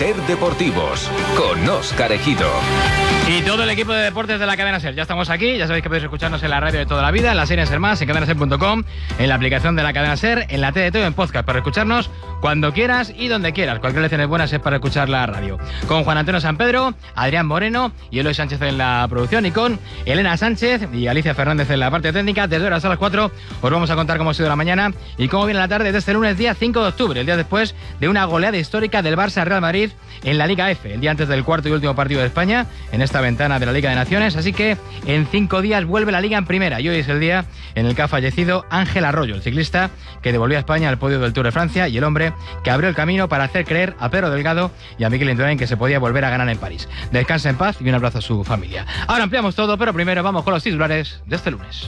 SER Deportivos, con Óscar Ejido. Y todo el equipo de deportes de la cadena SER. Ya estamos aquí, ya sabéis que podéis escucharnos en la radio de toda la vida, en la serie SER Más, en cadenaser.com, en la aplicación de la cadena SER, en la TDT o en podcast, para escucharnos cuando quieras y donde quieras. Cualquier lección es buena es para escuchar la radio. Con Juan Antonio San Pedro, Adrián Moreno y Eloy Sánchez en la producción, y con Elena Sánchez y Alicia Fernández en la parte técnica. Desde ahora hasta las 4 os vamos a contar cómo ha sido la mañana y cómo viene la tarde de este lunes, día 5 de octubre, el día después de una goleada histórica del Barça Real Madrid en la Liga F, el día antes del cuarto y último partido de España en esta ventana de la Liga de Naciones. Así que en 5 días vuelve la Liga en primera, y hoy es el día en el que ha fallecido Ángel Arroyo, el ciclista que devolvió a España al podio del Tour de Francia y el hombre que abrió el camino para hacer creer a Pedro Delgado y a Mikel Indurain que se podía volver a ganar en París. Descansa en paz y un abrazo a su familia. Ahora ampliamos todo, pero primero vamos con los titulares de este lunes.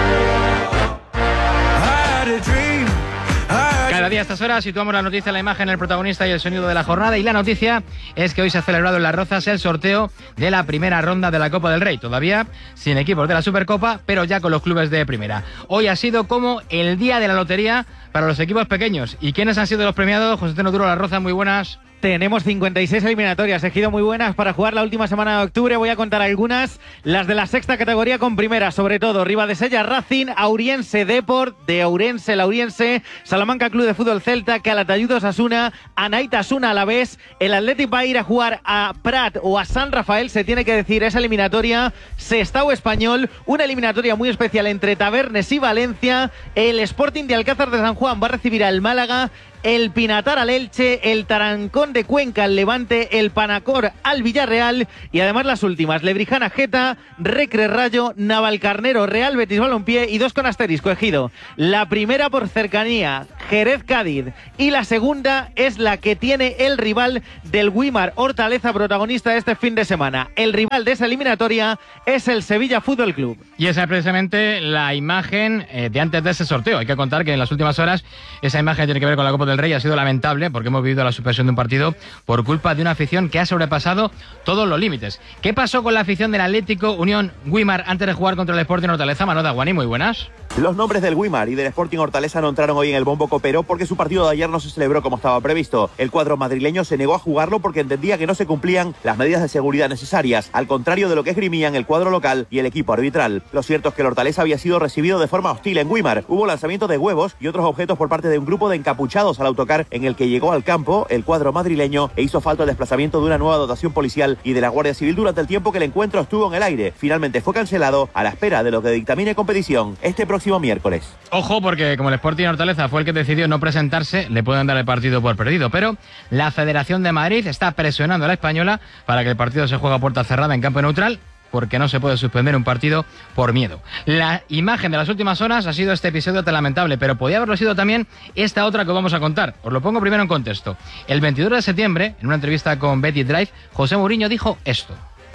Cada día a estas horas situamos la noticia, la imagen, el protagonista y el sonido de la jornada, y la noticia es que hoy se ha celebrado en Las Rozas el sorteo de la primera ronda de la Copa del Rey, todavía sin equipos de la Supercopa, pero ya con los clubes de primera. Hoy ha sido como el día de la lotería para los equipos pequeños. ¿Y quiénes han sido los premiados? José Antonio Duro, Las Rozas, muy buenas. Tenemos 56 eliminatorias, Ejido, muy buenas para jugar la última semana de octubre. Voy a contar algunas, las de la sexta categoría con primera, sobre todo Ribadesella Racing, Auriense Deport, de Ourense Lauriense, Salamanca Club de Fútbol Celta, Calatayud Osasuna, Anaita Asuna Alavés. El Athletic va a ir a jugar a Prat o a San Rafael, se tiene que decir, esa eliminatoria. Sestao Español, una eliminatoria muy especial entre Tabernes y Valencia. El Sporting de Alcázar de San Juan va a recibir al Málaga, el Pinatar al Elche, el Tarancón de Cuenca al Levante, el Panacor al Villarreal, y además las últimas, Lebrijana Geta, Recre Rayo, Navalcarnero Real Betis Balompié, y dos con asterisco, Ejido. La primera por cercanía, Jerez Cádiz, y la segunda es la que tiene el rival del Guimar Hortaleza, protagonista de este fin de semana. El rival de esa eliminatoria es el Sevilla Fútbol Club. Y esa es precisamente la imagen de antes de ese sorteo. Hay que contar que en las últimas horas esa imagen tiene que ver con la Copa del Rey ha sido lamentable, porque hemos vivido la suspensión de un partido por culpa de una afición que ha sobrepasado todos los límites. ¿Qué pasó con la afición del Atlético Unión Guimar antes de jugar contra el Sporting Hortaleza? Manoda Guani, muy buenas. Los nombres del Guimar y del Sporting Hortaleza no entraron hoy en el bombo copero porque su partido de ayer no se celebró como estaba previsto. El cuadro madrileño se negó a jugarlo porque entendía que no se cumplían las medidas de seguridad necesarias, al contrario de lo que esgrimían el cuadro local y el equipo arbitral. Lo cierto es que el Hortaleza había sido recibido de forma hostil en Guimar. Hubo lanzamiento de huevos y otros objetos por parte de un grupo de encapuchados al autocar en el que llegó al campo el cuadro madrileño e hizo falta el desplazamiento de una nueva dotación policial y de la Guardia Civil durante el tiempo que el encuentro estuvo en el aire. Finalmente fue cancelado a la espera de lo que dictamine competición este próximo miércoles. Ojo, porque como el Sporting Hortaleza fue el que decidió no presentarse, le pueden dar el partido por perdido, pero la Federación de Madrid está presionando a la Española para que el partido se juegue a puerta cerrada en campo neutral, porque no se puede suspender un partido por miedo. La imagen de las últimas horas ha sido este episodio tan lamentable, pero podía haberlo sido también esta otra que vamos a contar. Os lo pongo primero en contexto. El 22 de septiembre, en una entrevista con Betty Drive, José Mourinho dijo esto.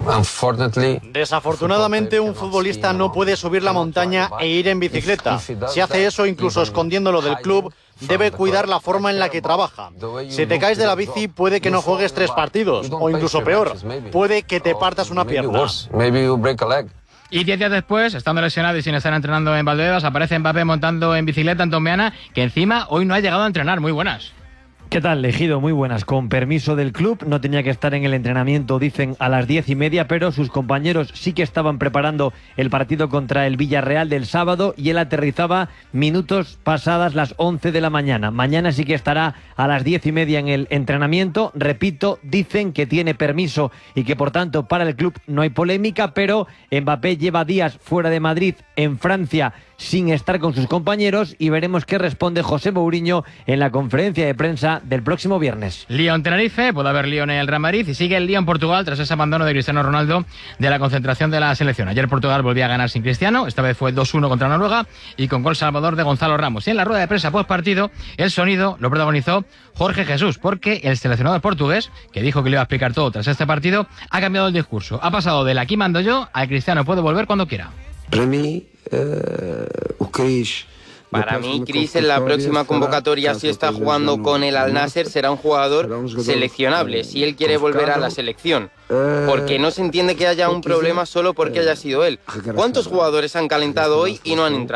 Desafortunadamente, un futbolista no puede subir la montaña e ir en bicicleta. Si hace eso, incluso escondiéndolo del club, debe cuidar la forma en la que trabaja. Si te caes de la bici, puede que no juegues 3 partidos, o incluso peor, puede que te partas una pierna. Y 10 días después, estando lesionado y sin estar entrenando en Valdebebas, aparece Mbappé montando en bicicleta en Tombeana, que encima hoy no ha llegado a entrenar. Muy buenas. ¿Qué tal, Ejido? Muy buenas. Con permiso del club, no tenía que estar en el entrenamiento, dicen, a las 10:30, pero sus compañeros sí que estaban preparando el partido contra el Villarreal del sábado y él aterrizaba minutos pasadas las 11 de la mañana. Mañana sí que estará a las 10:30 en el entrenamiento. Repito, dicen que tiene permiso y que por tanto para el club no hay polémica, pero Mbappé lleva días fuera de Madrid, en Francia, sin estar con sus compañeros, y veremos qué responde José Mourinho en la conferencia de prensa del próximo viernes. Lyon-Tenerife, puede haber Lyon en el Real Madrid, y sigue el Lyon-Portugal tras ese abandono de Cristiano Ronaldo de la concentración de la selección. Ayer Portugal volvía a ganar sin Cristiano, esta vez fue 2-1 contra Noruega y con gol salvador de Gonzalo Ramos. Y en la rueda de prensa post partido, el sonido lo protagonizó Jorge Jesús, porque el seleccionador portugués, que dijo que le iba a explicar todo tras este partido, ha cambiado el discurso. Ha pasado del aquí mando yo al Cristiano puede volver cuando quiera. Para mí, Chris en la próxima convocatoria, si está jugando con el Al Nassr, será un jugador seleccionable, si él quiere volver a la selección. Porque no se entiende que haya un problema solo porque haya sido él. ¿Cuántos jugadores han calentado hoy y no han entrado?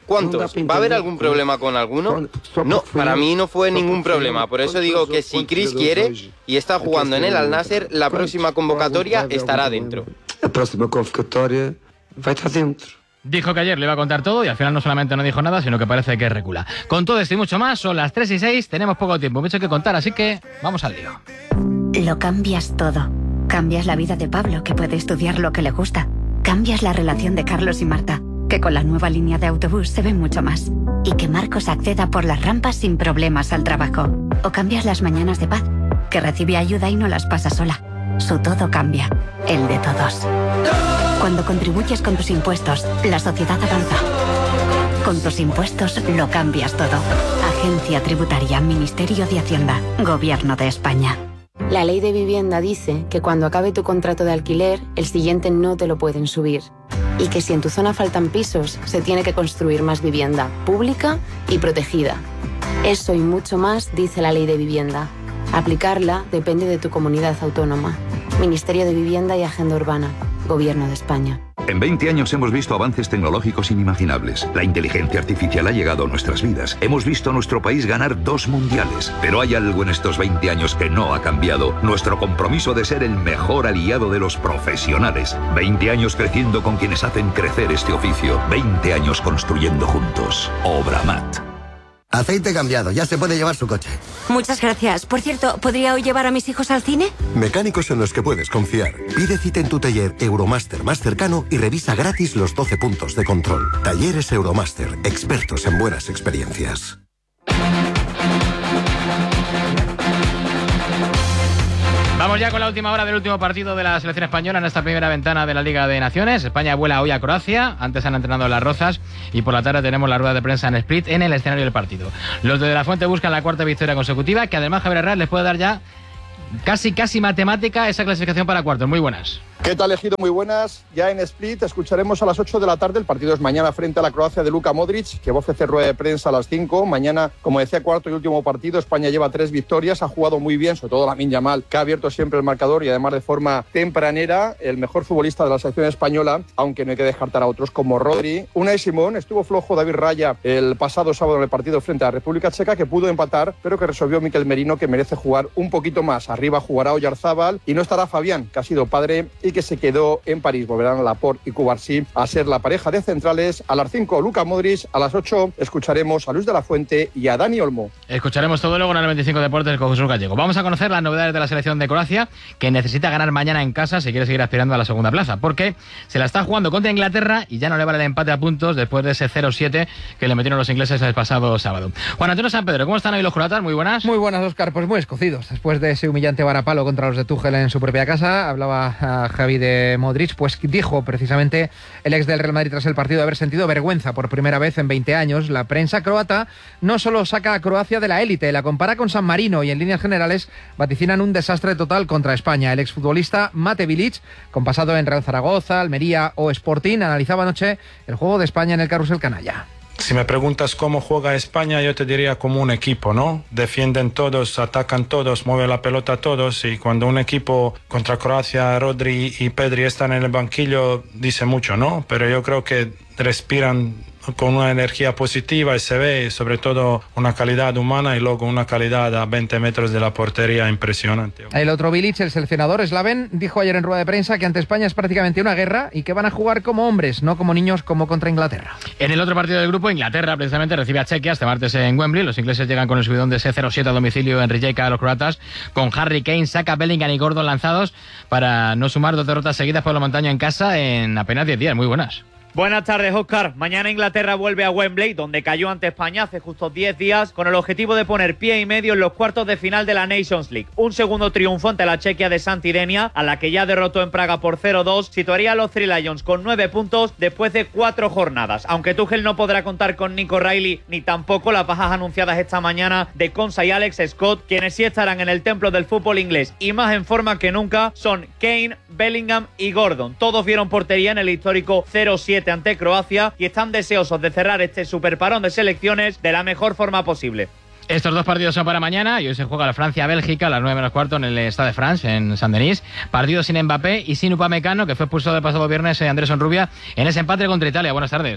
¿Cuántos? ¿Va a haber algún problema con alguno? No, para mí no fue ningún problema. Por eso digo que si Chris quiere y está jugando en el Al-Nassr, la próxima convocatoria estará dentro. La próxima convocatoria va a estar dentro. Dijo que ayer le iba a contar todo y al final no solamente no dijo nada, sino que parece que recula. Con todo esto y mucho más, son las 3:06, tenemos poco tiempo, mucho que contar, así que vamos al lío. Lo cambias todo. Cambias la vida de Pablo, que puede estudiar lo que le gusta. Cambias la relación de Carlos y Marta, que con la nueva línea de autobús se ve mucho más. Y que Marcos acceda por las rampas sin problemas al trabajo. O cambias las mañanas de Paz, que recibe ayuda y no las pasa sola. Su todo cambia, el de todos. Cuando contribuyes con tus impuestos, la sociedad avanza. Con tus impuestos lo cambias todo. Agencia Tributaria, Ministerio de Hacienda, Gobierno de España. La ley de vivienda dice que cuando acabe tu contrato de alquiler, el siguiente no te lo pueden subir. Y que si en tu zona faltan pisos, se tiene que construir más vivienda, pública y protegida. Eso y mucho más dice la ley de vivienda. Aplicarla depende de tu comunidad autónoma. Ministerio de Vivienda y Agenda Urbana, Gobierno de España. En 20 años hemos visto avances tecnológicos inimaginables. La inteligencia artificial ha llegado a nuestras vidas. Hemos visto a nuestro país ganar 2 mundiales. Pero hay algo en estos 20 años que no ha cambiado. Nuestro compromiso de ser el mejor aliado de los profesionales. 20 años creciendo con quienes hacen crecer este oficio. 20 años construyendo juntos. Obramat. Aceite cambiado, ya se puede llevar su coche. Muchas gracias. Por cierto, ¿podría hoy llevar a mis hijos al cine? Mecánicos en los que puedes confiar. Pide cita en tu taller Euromaster más cercano y revisa gratis los 12 puntos de control. Talleres Euromaster, expertos en buenas experiencias. Vamos ya con la última hora del último partido de la selección española en esta primera ventana de la Liga de Naciones. España vuela hoy a Croacia, antes han entrenado en Las Rozas y por la tarde tenemos la rueda de prensa en Split en el escenario del partido. Los de la Fuente buscan la 4ª victoria consecutiva, que además Javier Herrera les puede dar ya casi matemática esa clasificación para cuartos. Muy buenas. ¿Qué tal, Ejido? Muy buenas. Ya en Split escucharemos a las 8 de la tarde. El partido es mañana frente a la Croacia de Luka Modric, que va a ofrecer rueda de prensa a las 5. Mañana, como decía, cuarto y último partido. España lleva 3 victorias, ha jugado muy bien, sobre todo Lamine Yamal, que ha abierto siempre el marcador y además de forma tempranera, el mejor futbolista de la selección española, aunque no hay que descartar a otros como Rodri. Unai Simón, estuvo flojo David Raya el pasado sábado en el partido frente a la República Checa, que pudo empatar, pero que resolvió Mikel Merino, que merece jugar un poquito más. Arriba jugará Oyarzábal y no estará Fabián, que ha sido padre y que se quedó en París. Volverán Laporte y Cubarsí a ser la pareja de centrales. A las 5 Luka Modric, a las 8 escucharemos a Luis de la Fuente y a Dani Olmo. Escucharemos todo luego en el 25 Deportes con Jesús Gallego. Vamos a conocer las novedades de la selección de Croacia, que necesita ganar mañana en casa si quiere seguir aspirando a la segunda plaza, porque se la está jugando contra Inglaterra y ya no le vale el empate a puntos después de ese 0-7 que le metieron los ingleses el pasado sábado. Juan Antonio San Pedro, ¿cómo están hoy los croatas? Muy buenas. Muy buenas, Óscar. Pues muy escocidos. Después de ese humillante varapalo contra los de Tuchel en su propia casa, hablaba Javi de Modric, pues dijo precisamente el ex del Real Madrid tras el partido de haber sentido vergüenza por primera vez en 20 años. La prensa croata no solo saca a Croacia de la élite, la compara con San Marino y en líneas generales vaticinan un desastre total contra España. El exfutbolista Mate Bilic, con pasado en Real Zaragoza, Almería o Sporting, analizaba anoche el juego de España en el carrusel canalla. Si me preguntas cómo juega España, yo te diría como un equipo, ¿no? Defienden todos, atacan todos, mueven la pelota todos, y cuando un equipo contra Croacia, Rodri y Pedri están en el banquillo, dice mucho, ¿no? Pero yo creo que respiran con una energía positiva y se ve sobre todo una calidad humana y luego una calidad a 20 metros de la portería impresionante. El otro Bilic, el seleccionador Slaven, dijo ayer en rueda de prensa que ante España es prácticamente una guerra y que van a jugar como hombres, no como niños, como contra Inglaterra. En el otro partido del grupo, Inglaterra precisamente recibe a Chequia este martes en Wembley. Los ingleses llegan con el subidón de ese 0-7 a domicilio en Rijeka a los croatas, con Harry Kane, Saka, Bellingham y Gordon lanzados para no sumar 2 derrotas seguidas por los montaños en casa en apenas 10 días. Muy buenas. Buenas tardes, Óscar. Mañana Inglaterra vuelve a Wembley, donde cayó ante España hace justo 10 días, con el objetivo de poner pie y medio en los cuartos de final de la Nations League. Un segundo triunfo ante la Chequia de Santidenia, a la que ya derrotó en Praga por 0-2, situaría a los Three Lions con 9 puntos después de 4 jornadas. Aunque Tuchel no podrá contar con Nico Riley, ni tampoco las bajas anunciadas esta mañana de Konsa y Alex Scott, quienes sí estarán en el templo del fútbol inglés y más en forma que nunca son Kane, Bellingham y Gordon. Todos vieron portería en el histórico 0-7 ante Croacia y están deseosos de cerrar este superparón de selecciones de la mejor forma posible. Estos 2 partidos son para mañana y hoy se juega la Francia-Bélgica a las 9:15 en el Stade de France, en Saint-Denis. Partido sin Mbappé y sin Upamecano, que fue expulsado el pasado viernes Andrés Onrubia en ese empate contra Italia. Buenas tardes.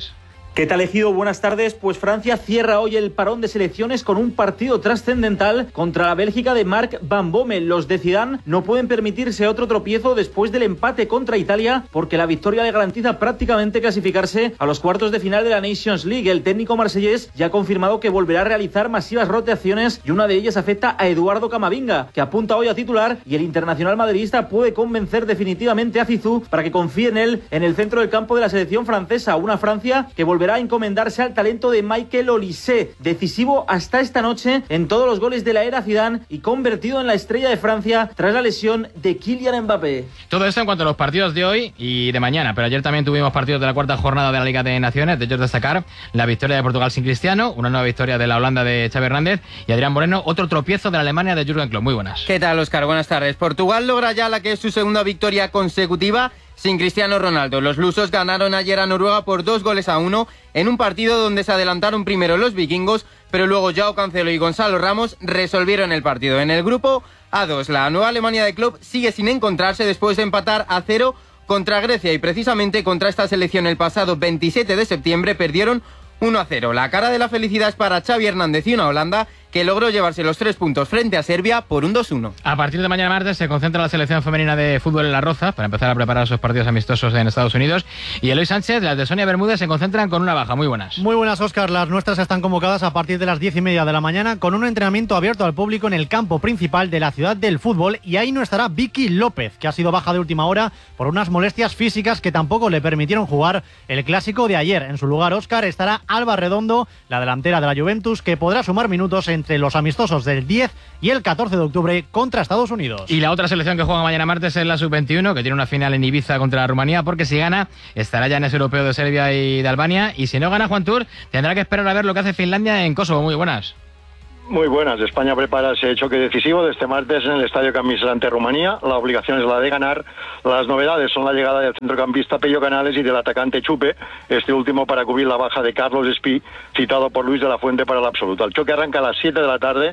¿Qué tal, Ejido? Buenas tardes. Pues Francia cierra hoy el parón de selecciones con un partido trascendental contra la Bélgica de Marc Van Bommel. Los de Zidane no pueden permitirse otro tropiezo después del empate contra Italia, porque la victoria le garantiza prácticamente clasificarse a los cuartos de final de la Nations League. El técnico marsellés ya ha confirmado que volverá a realizar masivas rotaciones y una de ellas afecta a Eduardo Camavinga, que apunta hoy a titular, y el internacional madridista puede convencer definitivamente a Zizou para que confíe en él en el centro del campo de la selección francesa. Una Francia que volverá a encomendarse al talento de Michael Olise, decisivo hasta esta noche en todos los goles de la era Zidane y convertido en la estrella de Francia tras la lesión de Kylian Mbappé. Todo esto en cuanto a los partidos de hoy y de mañana, pero ayer también tuvimos partidos de la cuarta jornada de la Liga de Naciones. De ellos destacar la victoria de Portugal sin Cristiano, una nueva victoria de la Holanda de Xavi Hernández y Adrián Moreno, otro tropiezo de la Alemania de Jürgen Klopp. Muy buenas. ¿Qué tal, Óscar? Buenas tardes. Portugal logra ya la que es su segunda victoria consecutiva sin Cristiano Ronaldo. Los lusos ganaron ayer a Noruega por 2-1 en un partido donde se adelantaron primero los vikingos, pero luego Joao Cancelo y Gonzalo Ramos resolvieron el partido. En el grupo A2, la nueva Alemania de Klopp sigue sin encontrarse después de empatar a 0 contra Grecia, y precisamente contra esta selección el pasado 27 de septiembre perdieron 1-0. La cara de la felicidad es para Xavi Hernández y una Holanda que logró llevarse los 3 puntos frente a Serbia por un 2-1. A partir de mañana martes se concentra la selección femenina de fútbol en La Roza para empezar a preparar sus partidos amistosos en Estados Unidos, y Eloy Sánchez, las de Sonia Bermúdez, se concentran con una baja. Muy buenas. Muy buenas, Óscar. Las nuestras están convocadas a partir de las 10:30 de la mañana con un entrenamiento abierto al público en el campo principal de la ciudad del fútbol, y ahí no estará Vicky López, que ha sido baja de última hora por unas molestias físicas que tampoco le permitieron jugar el clásico de ayer. En su lugar, Óscar, estará Alba Redondo, la delantera de la Juventus, que podrá sumar minutos entre los amistosos del 10 y el 14 de octubre contra Estados Unidos. Y la otra selección que juega mañana martes es la Sub-21, que tiene una final en Ibiza contra la Rumanía, porque si gana estará ya en ese europeo de Serbia y de Albania, y si no gana Juan Tour tendrá que esperar a ver lo que hace Finlandia en Kosovo. Muy buenas. Muy buenas. España prepara ese choque decisivo de este martes en el Estadio Camp Nou ante Rumanía. La obligación es la de ganar. Las novedades son la llegada del centrocampista Pello Canales y del atacante Chupe, este último para cubrir la baja de Carlos Espí, citado por Luis de la Fuente para la absoluta. El choque arranca a las 7 de la tarde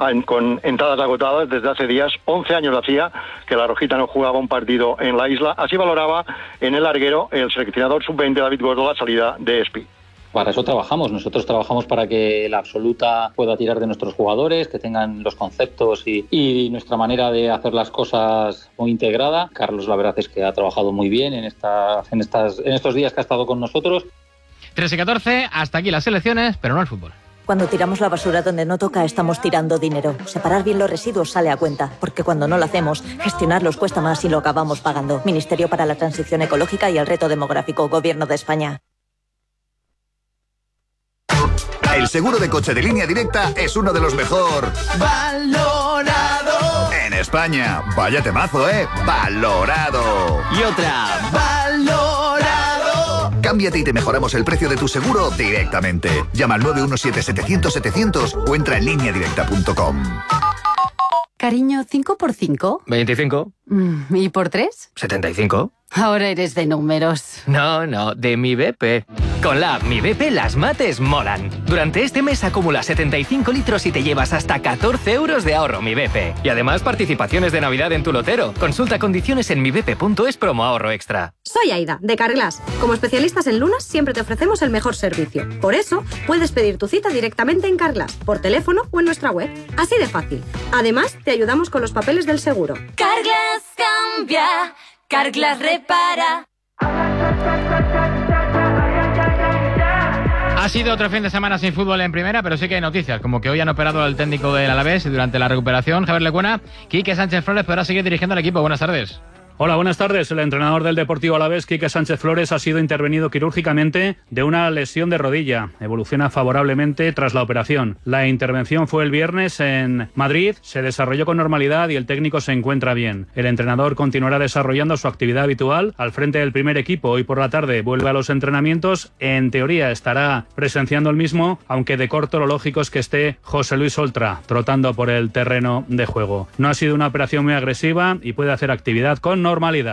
con entradas agotadas desde hace días. 11 años hacía que la Rojita no jugaba un partido en la isla. Así valoraba en el larguero el seleccionador sub-20 David Gordo la salida de Espí. Para eso trabajamos. Nosotros trabajamos para que la absoluta pueda tirar de nuestros jugadores, que tengan los conceptos y nuestra manera de hacer las cosas muy integrada. Carlos, la verdad es que ha trabajado muy bien en estos días que ha estado con nosotros. 3:14, hasta aquí las selecciones, pero no el fútbol. Cuando tiramos la basura donde no toca, estamos tirando dinero. Separar bien los residuos sale a cuenta, porque cuando no lo hacemos, gestionarlos cuesta más y lo acabamos pagando. Ministerio para la Transición Ecológica y el Reto Demográfico, Gobierno de España. El seguro de coche de Línea Directa es uno de los mejor valorado en España. Vaya temazo, ¿eh? Valorado. Y otra, valorado. Cámbiate y te mejoramos el precio de tu seguro directamente. Llama al 917-700-700 o entra en lineadirecta.com. Cariño, ¿5 por 5? 25. ¿Y por 3? 75. Ahora eres de números. No, de Mi BP. Con la app Mi BP las mates molan. Durante este mes acumula 75 litros y te llevas hasta 14 euros de ahorro Mi BP. Y además participaciones de Navidad en tu lotero. Consulta condiciones en mibp.es promo ahorro extra. Soy Aida, de Carglass. Como especialistas en lunas siempre te ofrecemos el mejor servicio. Por eso puedes pedir tu cita directamente en Carglass, por teléfono o en nuestra web. Así de fácil. Además, te ayudamos con los papeles del seguro. Carglass cambia, Carglass repara. Ha sido otro fin de semana sin fútbol en primera, pero sí que hay noticias, como que hoy han operado al técnico del Alavés y durante la recuperación, Javier Lecuena, Quique Sánchez Flores podrá seguir dirigiendo al equipo. Buenas tardes. Hola, buenas tardes. El entrenador del Deportivo Alavés, Quique Sánchez Flores, ha sido intervenido quirúrgicamente de una lesión de rodilla. Evoluciona favorablemente tras la operación. La intervención fue el viernes en Madrid, se desarrolló con normalidad y el técnico se encuentra bien. El entrenador continuará desarrollando su actividad habitual al frente del primer equipo. Hoy por la tarde vuelve a los entrenamientos. En teoría estará presenciando el mismo, aunque de corto lo lógico es que esté José Luis Oltra trotando por el terreno de juego. No ha sido una operación muy agresiva y puede hacer actividad con normalidad.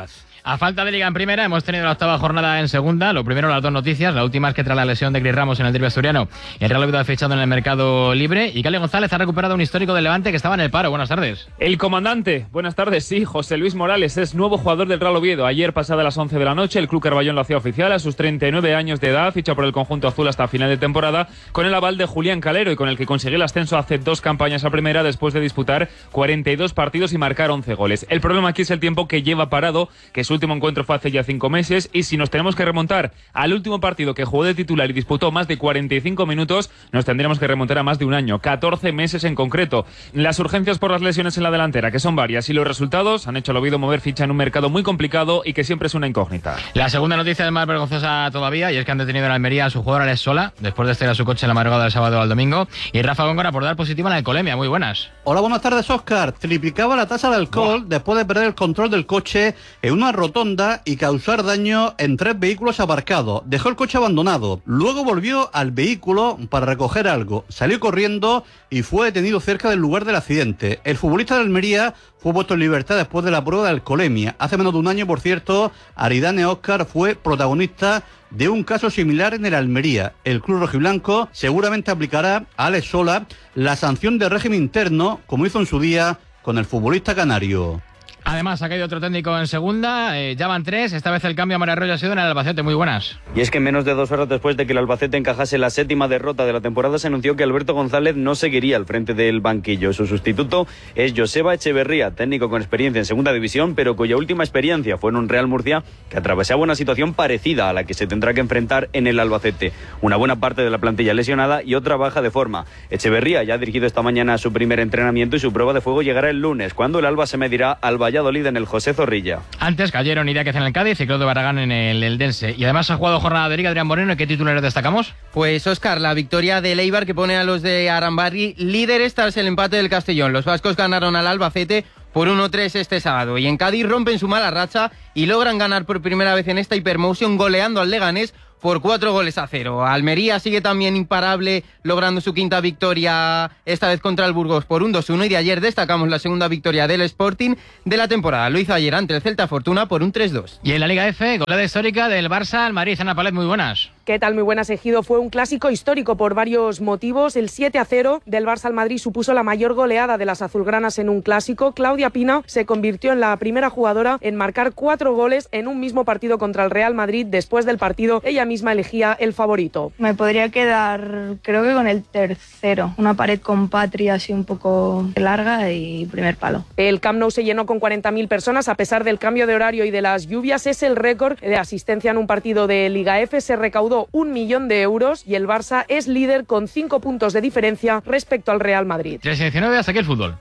A falta de Liga en primera, hemos tenido la octava jornada en segunda. Lo primero, las dos noticias. La última es que tras la lesión de Cris Ramos en el derbi asturiano, el Real Oviedo ha fichado en el mercado libre y Cali González ha recuperado un histórico del Levante que estaba en el paro. Buenas tardes. El comandante, buenas tardes, sí, José Luis Morales es nuevo jugador del Real Oviedo. Ayer, pasada las 11 de la noche, el club Carballón lo hacía oficial a sus 39 años de edad, ficha por el conjunto azul hasta final de temporada, con el aval de Julián Calero y con el que consiguió el ascenso hace 2 campañas a primera después de disputar 42 partidos y marcar 11 goles. El problema aquí es el tiempo que lleva parado, que su último encuentro fue hace ya 5 meses, y si nos tenemos que remontar al último partido que jugó de titular y disputó más de 45 minutos, nos tendríamos que remontar a más de un año, 14 meses en concreto. Las urgencias por las lesiones en la delantera, que son varias, y los resultados han hecho al Oviedo mover ficha en un mercado muy complicado y que siempre es una incógnita. La segunda noticia es más vergonzosa todavía, y es que han detenido en Almería a su jugador Alex Sola, después de estrellar su coche en la madrugada del sábado al domingo, y Rafa Góngora por dar positivo en la alcoholemia. Muy buenas. Hola, buenas tardes, Óscar. Triplicaba la tasa de alcohol después de perder el control del coche en una rotonda y causar daño en 3 vehículos aparcados. Dejó el coche abandonado. Luego volvió al vehículo para recoger algo. Salió corriendo y fue detenido cerca del lugar del accidente. El futbolista de Almería fue puesto en libertad después de la prueba de alcoholemia. Hace menos de un año, por cierto, Aridane Óscar fue protagonista de un caso similar en el Almería. El club rojiblanco seguramente aplicará a Alex Sola la sanción de régimen interno, como hizo en su día con el futbolista canario. Además, ha caído otro técnico en segunda, ya van 3, esta vez el cambio a María Arroyo ha sido en el Albacete. Muy buenas. Y es que menos de 2 horas después de que el Albacete encajase la 7ª derrota de la temporada, se anunció que Alberto González no seguiría al frente del banquillo. Su sustituto es Joseba Echeverría, técnico con experiencia en segunda división, pero cuya última experiencia fue en un Real Murcia que atravesaba una situación parecida a la que se tendrá que enfrentar en el Albacete. Una buena parte de la plantilla lesionada y otra baja de forma. Echeverría ya ha dirigido esta mañana su primer entrenamiento y su prueba de fuego llegará el lunes, cuando el Alba se medirá al Valladolid en el José Zorrilla. Antes cayeron Idiáquez en el Cádiz y Claudio Barragán en el Eldense. Y además ha jugado jornada de Liga Adrián Moreno. ¿Y qué titulares destacamos? Pues Óscar, la victoria del Eibar que pone a los de Arambarri líderes tras el empate del Castellón. Los vascos ganaron al Albacete por 1-3 este sábado. Y en Cádiz rompen su mala racha y logran ganar por primera vez en esta Hypermotion goleando al Leganés por 4-0. Almería sigue también imparable, logrando su 5ª victoria, esta vez contra el Burgos por un 2-1. Y de ayer destacamos la 2ª victoria del Sporting de la temporada. Lo hizo ayer ante el Celta Fortuna por un 3-2. Y en la Liga F, goleada histórica del Barça al Madrid. Ana Palet, muy buenas. ¿Qué tal? Muy buenas, Ejido. Fue un clásico histórico por varios motivos. El 7-0 del Barça al Madrid supuso la mayor goleada de las azulgranas en un clásico. Claudia Pina se convirtió en la primera jugadora en marcar 4 goles en un mismo partido contra el Real Madrid. Después del partido, ella misma elegía el favorito. Me podría quedar, creo que con el tercero. Una pared con Patria así un poco larga y primer palo. El Camp Nou se llenó con 40.000 personas a pesar del cambio de horario y de las lluvias. Es el récord de asistencia en un partido de Liga F. Se recaudó 1 millón de euros y el Barça es líder con 5 puntos de diferencia respecto al Real Madrid. 3-19, hasta aquí el fútbol.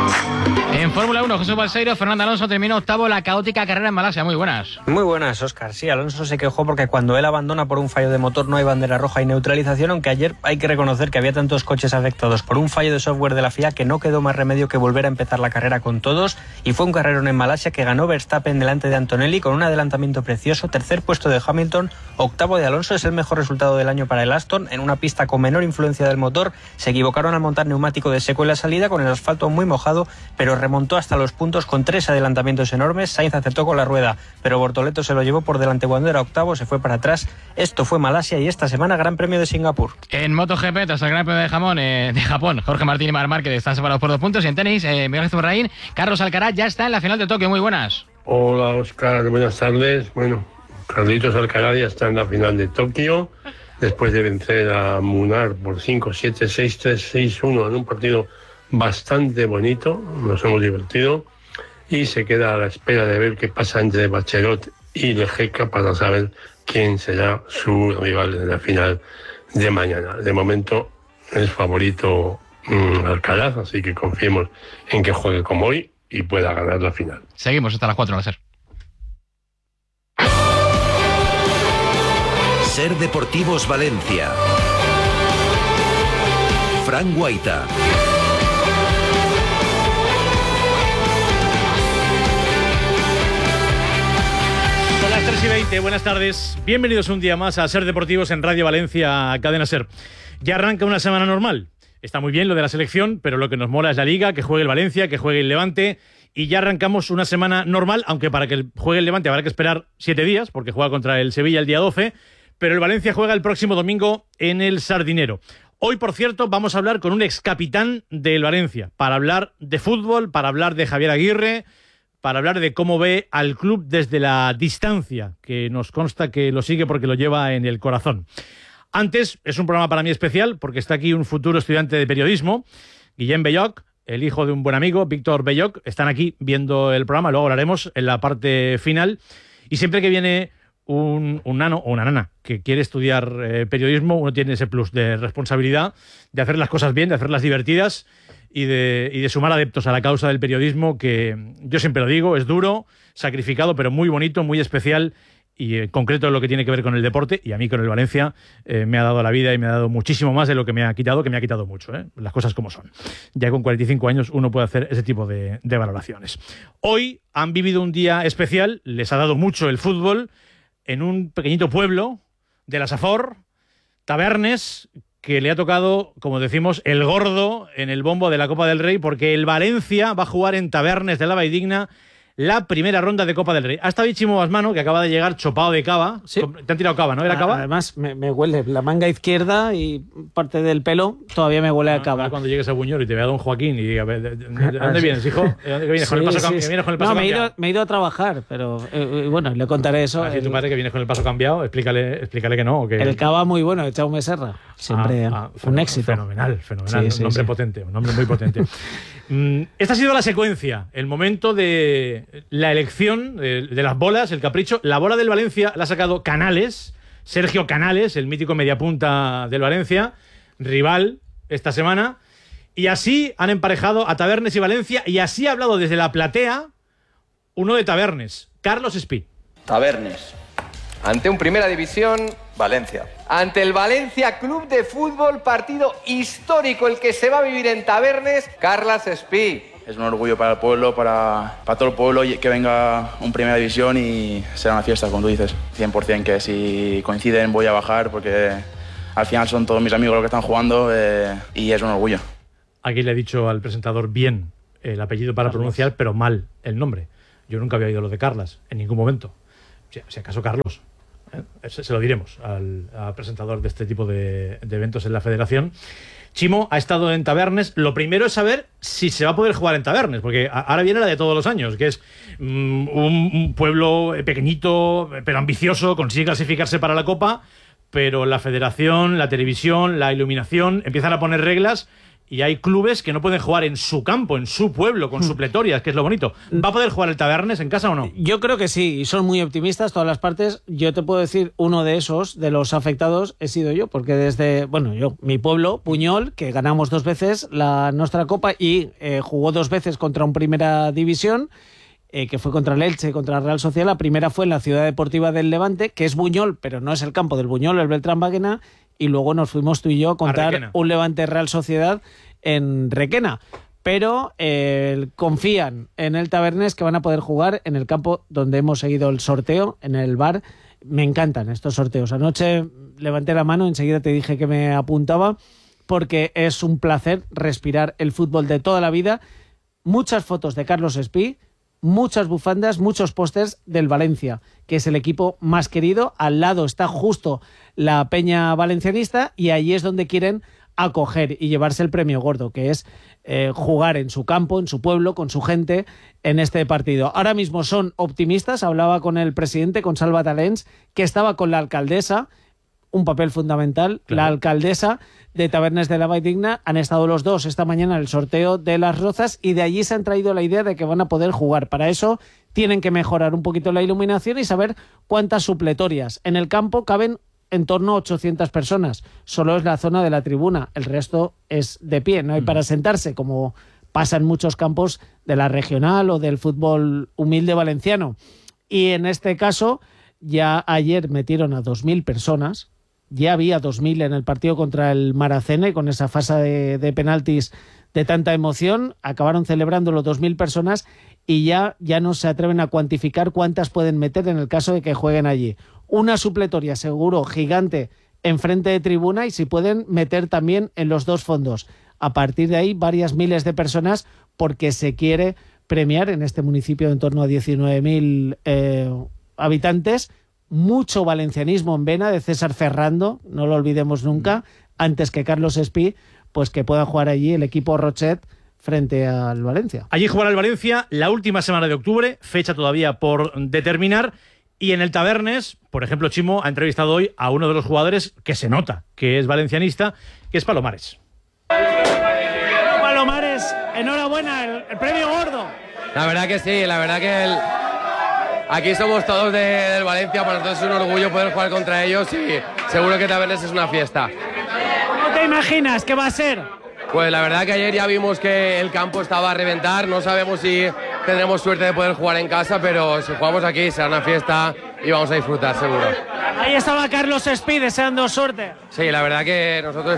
En Fórmula 1, Jesús Balseiro, Fernando Alonso terminó octavo la caótica carrera en Malasia. Muy buenas. Muy buenas, Óscar. Sí, Alonso se quejó porque cuando él abandona por un fallo de motor no hay bandera roja y neutralización, aunque ayer hay que reconocer que había tantos coches afectados por un fallo de software de la FIA que no quedó más remedio que volver a empezar la carrera con todos, y fue un carrerón en Malasia que ganó Verstappen delante de Antonelli con un adelantamiento precioso, 3er puesto de Hamilton, 8º de Alonso. Es el mejor resultado del año para el Aston en una pista con menor influencia del motor. Se equivocaron al montar neumático de seco en la salida con el asfalto muy mojado, pero remontó hasta los puntos con 3 adelantamientos enormes. Sainz acertó con la rueda, pero Bortoleto se lo llevó por delante cuando era octavo, se fue para atrás. Esto fue Malasia y esta semana Gran Premio de Singapur. En MotoGP, tras el Gran Premio de Japón, Jorge Martín y Marc Márquez están separados por 2 puntos. Y en tenis, Miguel Zurraín, Carlos Alcaraz ya está en la final de Tokio. Muy buenas. Hola, Óscar, buenas tardes. Bueno, Carlitos Alcaraz ya está en la final de Tokio, después de vencer a Munar por 5-7, 6-3, 6-1 en un partido bastante bonito. Nos hemos divertido y se queda a la espera de ver qué pasa entre Bachelot y Lejeca para saber quién será su rival en la final de mañana. De momento es favorito Alcaraz, así que confiemos en que juegue como hoy y pueda ganar la final. Seguimos hasta las 4 de la SER. SER Deportivos Valencia. Fran Guaita. Son las 3:20, buenas tardes. Bienvenidos un día más a SER Deportivos en Radio Valencia, Cadena SER. Ya arranca una semana normal. Está muy bien lo de la selección, pero lo que nos mola es la Liga, que juegue el Valencia, que juegue el Levante y ya arrancamos una semana normal, aunque para que juegue el Levante habrá que esperar 7 días, porque juega contra el Sevilla el día 12, pero el Valencia juega el próximo domingo en el Sardinero. Hoy, por cierto, vamos a hablar con un excapitán del Valencia, para hablar de fútbol, para hablar de Javier Aguirre, para hablar de cómo ve al club desde la distancia, que nos consta que lo sigue porque lo lleva en el corazón. Antes, es un programa para mí especial, porque está aquí un futuro estudiante de periodismo, Guillem Belloc, el hijo de un buen amigo, Víctor Belloc. Están aquí viendo el programa, luego hablaremos en la parte final. Y siempre que viene un nano o una nana que quiere estudiar periodismo, uno tiene ese plus de responsabilidad, de hacer las cosas bien, de hacerlas divertidas y de sumar adeptos a la causa del periodismo, que yo siempre lo digo, es duro, sacrificado, pero muy bonito, muy especial. Y en concreto lo que tiene que ver con el deporte, y a mí con el Valencia me ha dado la vida y me ha dado muchísimo más de lo que me ha quitado mucho, las cosas como son. Ya con 45 años uno puede hacer ese tipo de valoraciones. Hoy han vivido un día especial, les ha dado mucho el fútbol, en un pequeñito pueblo de la Safor, Tabernes, que le ha tocado, como decimos, el gordo en el bombo de la Copa del Rey, porque el Valencia va a jugar en Tabernes de la Valldigna la primera ronda de Copa del Rey. Hasta Chimo Basmano, que acaba de llegar chopado de cava. Sí. Te han tirado cava, ¿no? ¿Era cava? Además, me huele la manga izquierda y parte del pelo todavía me huele a cava. Cuando llegues a Buñol y te vea Don Joaquín y diga, ¿de dónde vienes, hijo? ¿De dónde vienes? ¿Con el paso cambiado? No, me he ido a trabajar, pero bueno, le contaré eso. Así tu padre que vienes con el paso cambiado, explícale que no. Que... El cava muy bueno, Jaume Serra. Siempre un éxito. Fenomenal. Un nombre potente, un nombre muy potente. Esta ha sido la secuencia, el momento de la elección de las bolas, el capricho. La bola del Valencia la ha sacado Canales, Sergio Canales, el mítico mediapunta del Valencia, rival esta semana. Y así han emparejado a Tabernes y Valencia, y así ha hablado desde la platea uno de Tabernes, Carlos Espí. Tabernes. Ante un Primera División, Valencia. Ante el Valencia Club de Fútbol, partido histórico el que se va a vivir en Tabernes, Carlos Espí. Es un orgullo para el pueblo, para todo el pueblo, que venga un Primera División y será una fiesta, como tú dices. 100% que si coinciden voy a bajar, porque al final son todos mis amigos los que están jugando y es un orgullo. Aquí le he dicho al presentador bien el apellido para pronunciar, pero mal el nombre. Yo nunca había oído lo de Carlas, en ningún momento. Si acaso Carlos. Se lo diremos al presentador de este tipo de eventos en la federación. Chimo ha estado en Tabernes. Lo primero es saber si se va a poder jugar en Tabernes, porque ahora viene la de todos los años, que es un pueblo pequeñito pero ambicioso, consigue clasificarse para la Copa, pero la federación, la televisión, la iluminación empiezan a poner reglas. Y hay clubes que no pueden jugar en su campo, en su pueblo, con supletorias, que es lo bonito. ¿Va a poder jugar el Tabernes en casa o no? Yo creo que sí, y son muy optimistas todas las partes. Yo te puedo decir, uno de esos, de los afectados, he sido yo, porque desde, mi pueblo, Buñol, que ganamos 2 veces nuestra Copa y jugó 2 veces contra un Primera División, que fue contra el Elche, contra la Real Sociedad. La primera fue en la Ciudad Deportiva del Levante, que es Buñol, pero no es el campo del Buñol, el Beltrán Baquena. Y luego nos fuimos tú y yo a contar un Levante Real Sociedad en Requena. Pero confían en el Tabernes, que van a poder jugar en el campo donde hemos seguido el sorteo, en el bar. Me encantan estos sorteos. Anoche levanté la mano, enseguida te dije que me apuntaba, porque es un placer respirar el fútbol de toda la vida. Muchas fotos de Carlos Espí, muchas bufandas, muchos pósters del Valencia, que es el equipo más querido. Al lado está justo la Peña Valencianista y allí es donde quieren acoger y llevarse el premio gordo, que es jugar en su campo, en su pueblo, con su gente en este partido. Ahora mismo son optimistas. Hablaba con el presidente, con Salva Talens, que estaba con la alcaldesa, un papel fundamental, claro. La alcaldesa de Tabernes de la Valldigna. Han estado los dos esta mañana en el sorteo de Las Rozas y de allí se han traído la idea de que van a poder jugar. Para eso tienen que mejorar un poquito la iluminación y saber cuántas supletorias. En el campo caben en torno a 800 personas. Solo es la zona de la tribuna. El resto es de pie. No hay para sentarse, como pasa en muchos campos de la regional o del fútbol humilde valenciano. Y en este caso, ya ayer metieron a 2.000 personas. Ya había 2.000 en el partido contra el Maracene, con esa fase de penaltis de tanta emoción. Acabaron celebrando los 2.000 personas y ya no se atreven a cuantificar cuántas pueden meter en el caso de que jueguen allí. Una supletoria seguro gigante enfrente de tribuna y si pueden meter también en los dos fondos. A partir de ahí varias miles de personas porque se quiere premiar en este municipio de en torno a 19.000 habitantes. Mucho valencianismo en vena de César Ferrando, no lo olvidemos nunca, antes que Carlos Espí, pues que pueda jugar allí el equipo Rochet frente al Valencia. Allí jugará el Valencia la última semana de octubre, fecha todavía por determinar. Y en el Tabernes, por ejemplo, Chimo ha entrevistado hoy a uno de los jugadores que se nota que es valencianista, que es Palomares. Palomares, enhorabuena, el premio gordo. La verdad que sí, la verdad que aquí somos todos del Valencia, para nosotros es un orgullo poder jugar contra ellos y seguro que Tabernes es una fiesta. ¿Cómo te imaginas que va a ser? Pues la verdad que ayer ya vimos que el campo estaba a reventar, no sabemos si tendremos suerte de poder jugar en casa, pero si jugamos aquí será una fiesta y vamos a disfrutar seguro. Ahí estaba Carlos Espí deseando suerte. Sí, la verdad que nosotros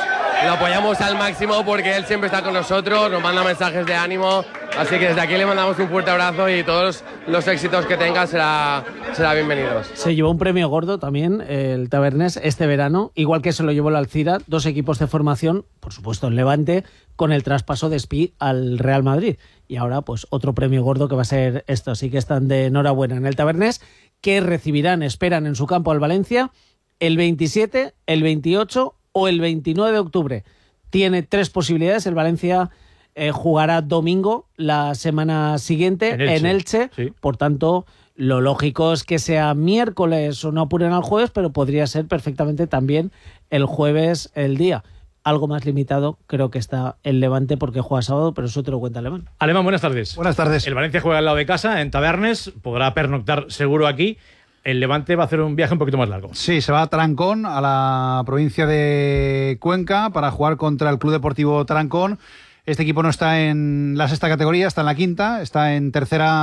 lo apoyamos al máximo porque él siempre está con nosotros, nos manda mensajes de ánimo, así que desde aquí le mandamos un fuerte abrazo y todos los éxitos que tenga será bienvenidos. Se llevó un premio gordo también el Tabernes este verano, igual que se lo llevó el Alcira, 2 equipos de formación, por supuesto el Levante, con el traspaso de Espí al Real Madrid. Y ahora pues otro premio gordo que va a ser esto, así que están de enhorabuena en el Tabernes, que esperan en su campo al Valencia el 27, el 28 o el 29 de octubre. Tiene 3 posibilidades. El Valencia jugará domingo la semana siguiente en Elche. Sí. Por tanto, lo lógico es que sea miércoles o no apuren al jueves, pero podría ser perfectamente también el jueves el día. Algo más limitado creo que está el Levante porque juega sábado, pero eso te lo cuenta Alemán. Alemán, buenas tardes. Buenas tardes. El Valencia juega al lado de casa, en Tabernes, podrá pernoctar seguro aquí. El Levante va a hacer un viaje un poquito más largo. Sí, se va a Trancón, a la provincia de Cuenca, para jugar contra el Club Deportivo Trancón. Este equipo no está en la 6ª categoría, está en la 5ª, está en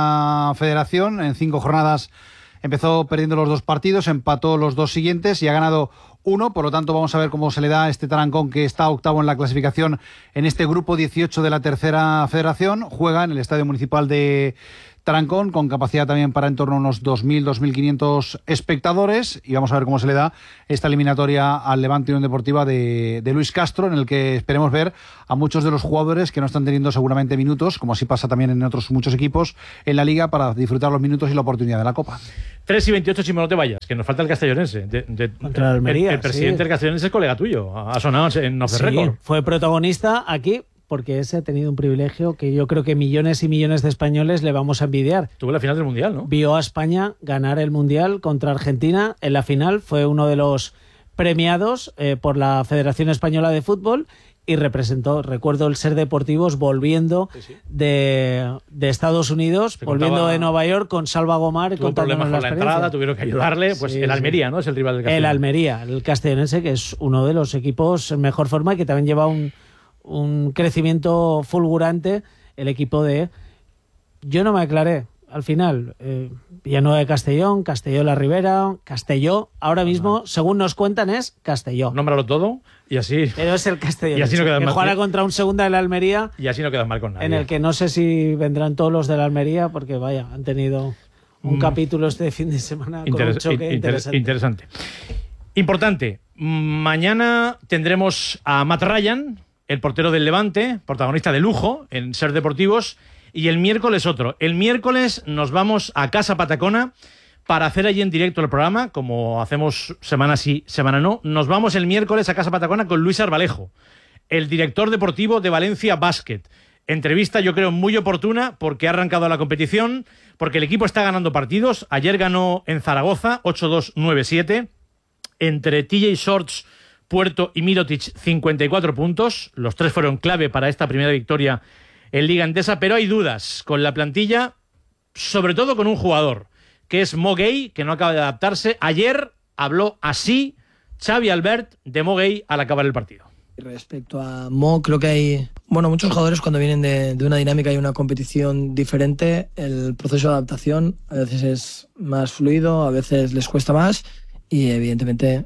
3ª federación. En 5 jornadas empezó perdiendo los 2 partidos, empató los 2 siguientes y ha ganado 1, por lo tanto vamos a ver cómo se le da a este Trancón, que está 8º en la clasificación en este grupo 18 de la 3ª federación. Juega en el Estadio Municipal de Trancón, con capacidad también para en torno a unos 2.000, 2.500 espectadores, y vamos a ver cómo se le da esta eliminatoria al Levante Unión Deportiva de Luis Castro, en el que esperemos ver a muchos de los jugadores que no están teniendo seguramente minutos, como así pasa también en otros muchos equipos en la Liga, para disfrutar los minutos y la oportunidad de la Copa. 3:28, Chimo, no te vayas, que nos falta el castellonense. Contra Almería, el presidente del castellonense es colega tuyo, ha sonado en Off the Record. Fue protagonista aquí, porque ese ha tenido un privilegio que yo creo que millones y millones de españoles le vamos a envidiar. Tuvo la final del Mundial, ¿no? Vio a España ganar el Mundial contra Argentina en la final, fue uno de los premiados por la Federación Española de Fútbol y representó, recuerdo el Ser Deportivos volviendo de Estados Unidos, volviendo de Nueva York con Salva Gomar y contándonos la entrada, tuvieron que ayudarle, pues sí, el Almería, ¿no? Es el rival del Castellonense. El Almería, el castellonense, que es uno de los equipos en mejor forma y que también lleva un crecimiento fulgurante, el equipo de... Yo no me aclaré, al final, Villanueva de Castellón, Castelló la Ribera, Castelló, ahora mismo, según nos cuentan, es Castelló. Nómbralo todo y así... Pero es el Castellón. Y así no quedan mal. Jugará contra un segunda de la Almería. Y así no quedan mal con nadie. En el que no sé si vendrán todos los de la Almería, porque vaya, han tenido un capítulo este fin de semana con un choque interesante. Importante, mañana tendremos a Matt Ryan, el portero del Levante, protagonista de lujo en Ser Deportivos, y el miércoles otro. El miércoles nos vamos a Casa Patacona para hacer allí en directo el programa, como hacemos semana sí, semana no. Nos vamos el miércoles a Casa Patacona con Luis Arbalejo, el director deportivo de Valencia Basket. Entrevista, yo creo, muy oportuna porque ha arrancado la competición, porque el equipo está ganando partidos. Ayer ganó en Zaragoza 8-2, 9-7. Entre TJ Shorts, Puerto y Mirotic, 54 puntos. Los 3 fueron clave para esta primera victoria en Liga Endesa, pero hay dudas con la plantilla, sobre todo con un jugador, que es Mo Gay, que no acaba de adaptarse. Ayer habló así Xavi Albert de Mo Gay al acabar el partido. Respecto a Mo, creo que hay muchos jugadores cuando vienen de una dinámica y una competición diferente, el proceso de adaptación a veces es más fluido, a veces les cuesta más y evidentemente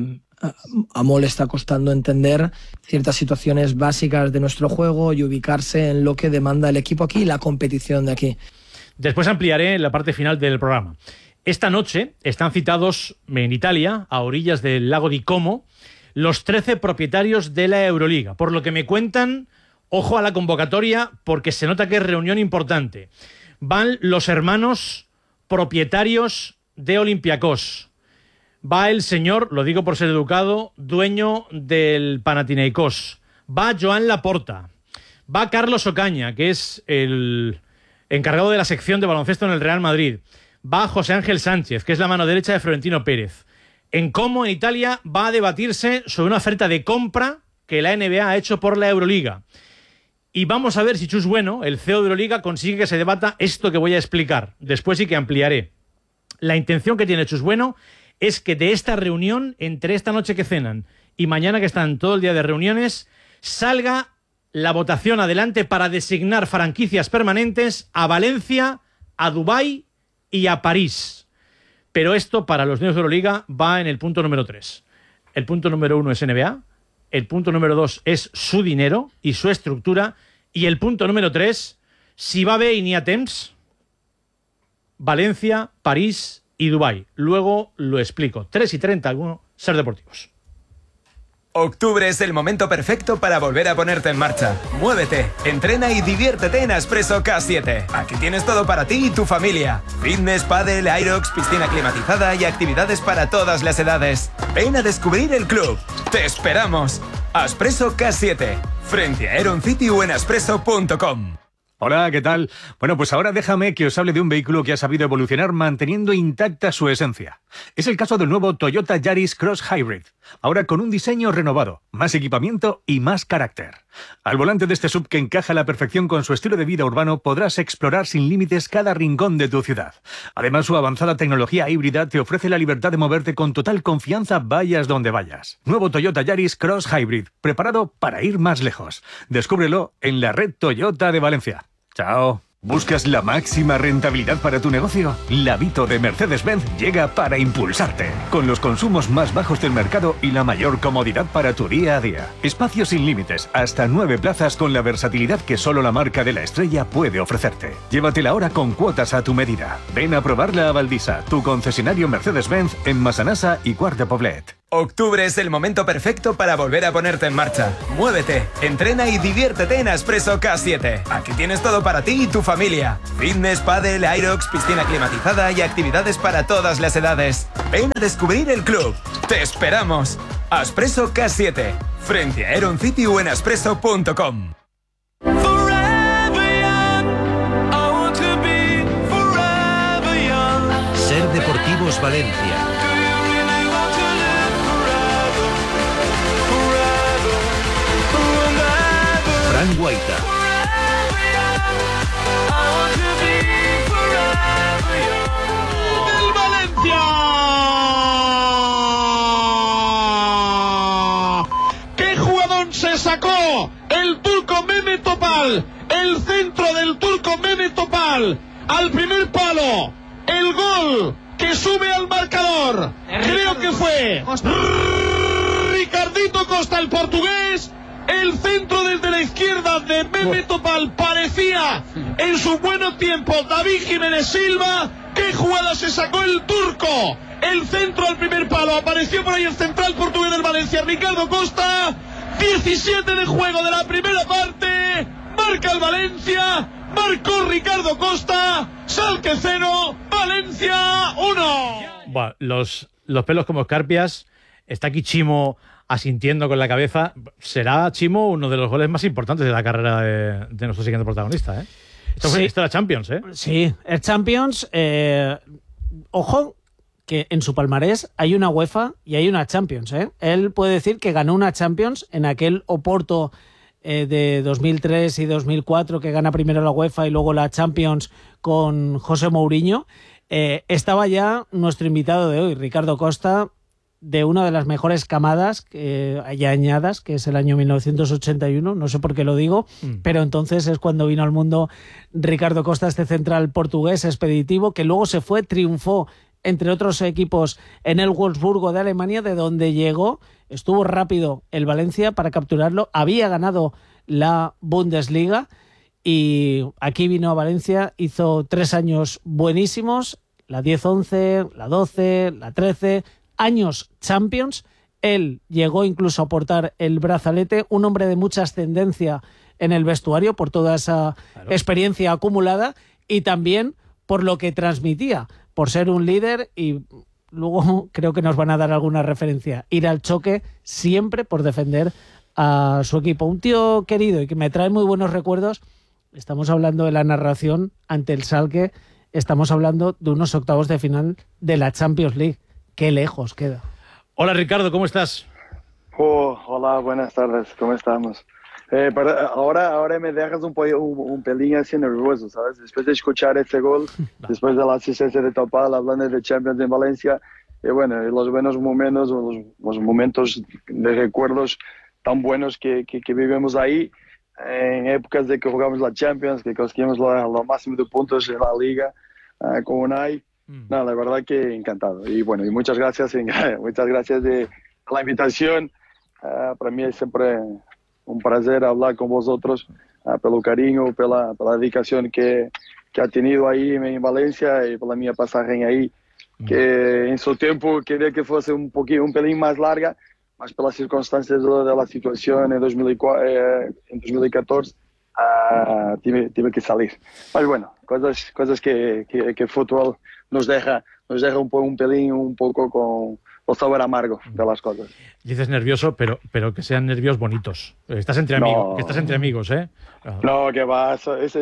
a Mo le está costando entender ciertas situaciones básicas de nuestro juego y ubicarse en lo que demanda el equipo aquí y la competición de aquí. Después ampliaré en la parte final del programa. Esta noche están citados en Italia, a orillas del lago di Como, los 13 propietarios de la Euroliga. Por lo que me cuentan, Ojo a la convocatoria porque se nota que es reunión importante. Van los hermanos propietarios de Olympiacos. Va el señor, lo digo por ser educado, dueño del Panathinaikos. Va Joan Laporta. Va Carlos Ocaña, que es el encargado de la sección de baloncesto en el Real Madrid. Va José Ángel Sánchez, que es la mano derecha de Florentino Pérez. En Como, en Italia, va a debatirse sobre una oferta de compra que la NBA ha hecho por la Euroliga. Y vamos a ver si Chus Bueno, el CEO de Euroliga, consigue que se debata esto que voy a explicar. Después sí que ampliaré. La intención que tiene Chus Bueno es que de esta reunión, entre esta noche que cenan y mañana que están todo el día de reuniones, salga la votación adelante para designar franquicias permanentes a Valencia, a Dubái y a París. Pero esto, para los niños de Euroliga, va en el punto número 3. El punto número 1 es NBA. El punto número 2 es su dinero y su estructura. Y el punto número 3, si va bé i n'hi ha temps, Valencia, París y Dubái. Luego lo explico. 3:30, Ser Deportivos. Octubre es el momento perfecto para volver a ponerte en marcha. Muévete, entrena y diviértete en Aspresso K7. Aquí tienes todo para ti y tu familia. Fitness, pádel, Aerox, piscina climatizada y actividades para todas las edades. Ven a descubrir el club. ¡Te esperamos! Aspresso K7, frente a Aeron City o en aspresso.com. Hola, ¿qué tal? Bueno, pues ahora déjame que os hable de un vehículo que ha sabido evolucionar manteniendo intacta su esencia. Es el caso del nuevo Toyota Yaris Cross Hybrid, ahora con un diseño renovado, más equipamiento y más carácter. Al volante de este SUV que encaja a la perfección con su estilo de vida urbano podrás explorar sin límites cada rincón de tu ciudad. Además, su avanzada tecnología híbrida te ofrece la libertad de moverte con total confianza vayas donde vayas. Nuevo Toyota Yaris Cross Hybrid, preparado para ir más lejos. Descúbrelo en la red Toyota de Valencia. Chao. ¿Buscas la máxima rentabilidad para tu negocio? La Vito de Mercedes-Benz llega para impulsarte, con los consumos más bajos del mercado y la mayor comodidad para tu día a día. Espacios sin límites, hasta 9 plazas con la versatilidad que solo la marca de la estrella puede ofrecerte. Llévatela ahora con cuotas a tu medida. Ven a probarla a Valdisa, tu concesionario Mercedes-Benz en Massanassa y Quart de Poblet. Octubre es el momento perfecto para volver a ponerte en marcha. Muévete, entrena y diviértete en Aspresso K7. Aquí tienes todo para ti y tu familia. Fitness, pádel, Aerox, piscina climatizada y actividades para todas las edades. Ven a descubrir el club. ¡Te esperamos! Aspresso K7, frente a Aeron City o en aspresso.com. Ser Deportivos Valencia. Fran Guaita. ¡Del Valencia! ¡Qué jugadón se sacó! El turco Mehmet Topal, el centro del turco Mehmet Topal, al primer palo, el gol que sube al marcador. Creo que fue Ricardito Costa, el portugués. El centro desde la izquierda de Mehmet Topal parecía en su buen tiempo David Jiménez Silva. ¡Qué jugada se sacó el turco! El centro al primer palo. Apareció por ahí el central portugués del Valencia, Ricardo Costa. 17 de juego de la primera parte. Marca el Valencia. Marcó Ricardo Costa. Schalke 0, Valencia 1. Bueno, los pelos como escarpias. Está aquí Chimo asintiendo con la cabeza. Será, Chimo, uno de los goles más importantes de la carrera de nuestro siguiente protagonista, ¿eh? Esto era Champions, ¿eh? Sí, el Champions. Ojo, que en su palmarés hay una UEFA y hay una Champions, ¿eh? Él puede decir que ganó una Champions en aquel Oporto de 2003 y 2004, que gana primero la UEFA y luego la Champions con José Mourinho. Estaba ya nuestro invitado de hoy, Ricardo Costa, de una de las mejores camadas ya añadas, que es el año 1981, no sé por qué lo digo, pero entonces es cuando vino al mundo Ricardo Costa, este central portugués expeditivo, que luego se fue, triunfó, entre otros equipos, en el Wolfsburgo de Alemania, de donde llegó, estuvo rápido el Valencia para capturarlo, había ganado la Bundesliga y aquí vino a Valencia, hizo 3 años buenísimos, la 10-11, la 12, la 13... años Champions. Él llegó incluso a portar el brazalete, un hombre de mucha ascendencia en el vestuario, por toda esa experiencia acumulada y también por lo que transmitía, por ser un líder y luego creo que nos van a dar alguna referencia. Ir al choque siempre por defender a su equipo. Un tío querido y que me trae muy buenos recuerdos. Estamos hablando de la narración ante el Schalke. Estamos hablando de unos octavos de final de la Champions League. Qué lejos queda. Hola Ricardo, ¿cómo estás? Hola, buenas tardes, ¿cómo estamos? Ahora me dejas un pelín así nervioso, ¿sabes? Después de escuchar ese gol, después de la asistencia de Topal, hablando de Champions en Valencia, bueno, los buenos momentos, los momentos de recuerdos tan buenos que vivimos ahí, en épocas de que jugamos la Champions, que conseguimos lo máximo de puntos en la Liga con Unai. No, la verdad que encantado. Y bueno, y muchas gracias de la invitación. Para mí es siempre un placer hablar con vosotros, pelo cariño, pela dedicación que ha tenido ahí en Valencia y por la mía pasaje ahí, que en su tiempo quería que fuese un pelín más larga, mas pelas circunstancias de la situación en 2014 tive que salir. Pero bueno, cosas que el fútbol nos deja un pelín, un poco con el sabor amargo de las cosas. Dices nervioso, pero que sean nervios bonitos. Estás entre amigos, que estás entre amigos, ¿eh? No, que va,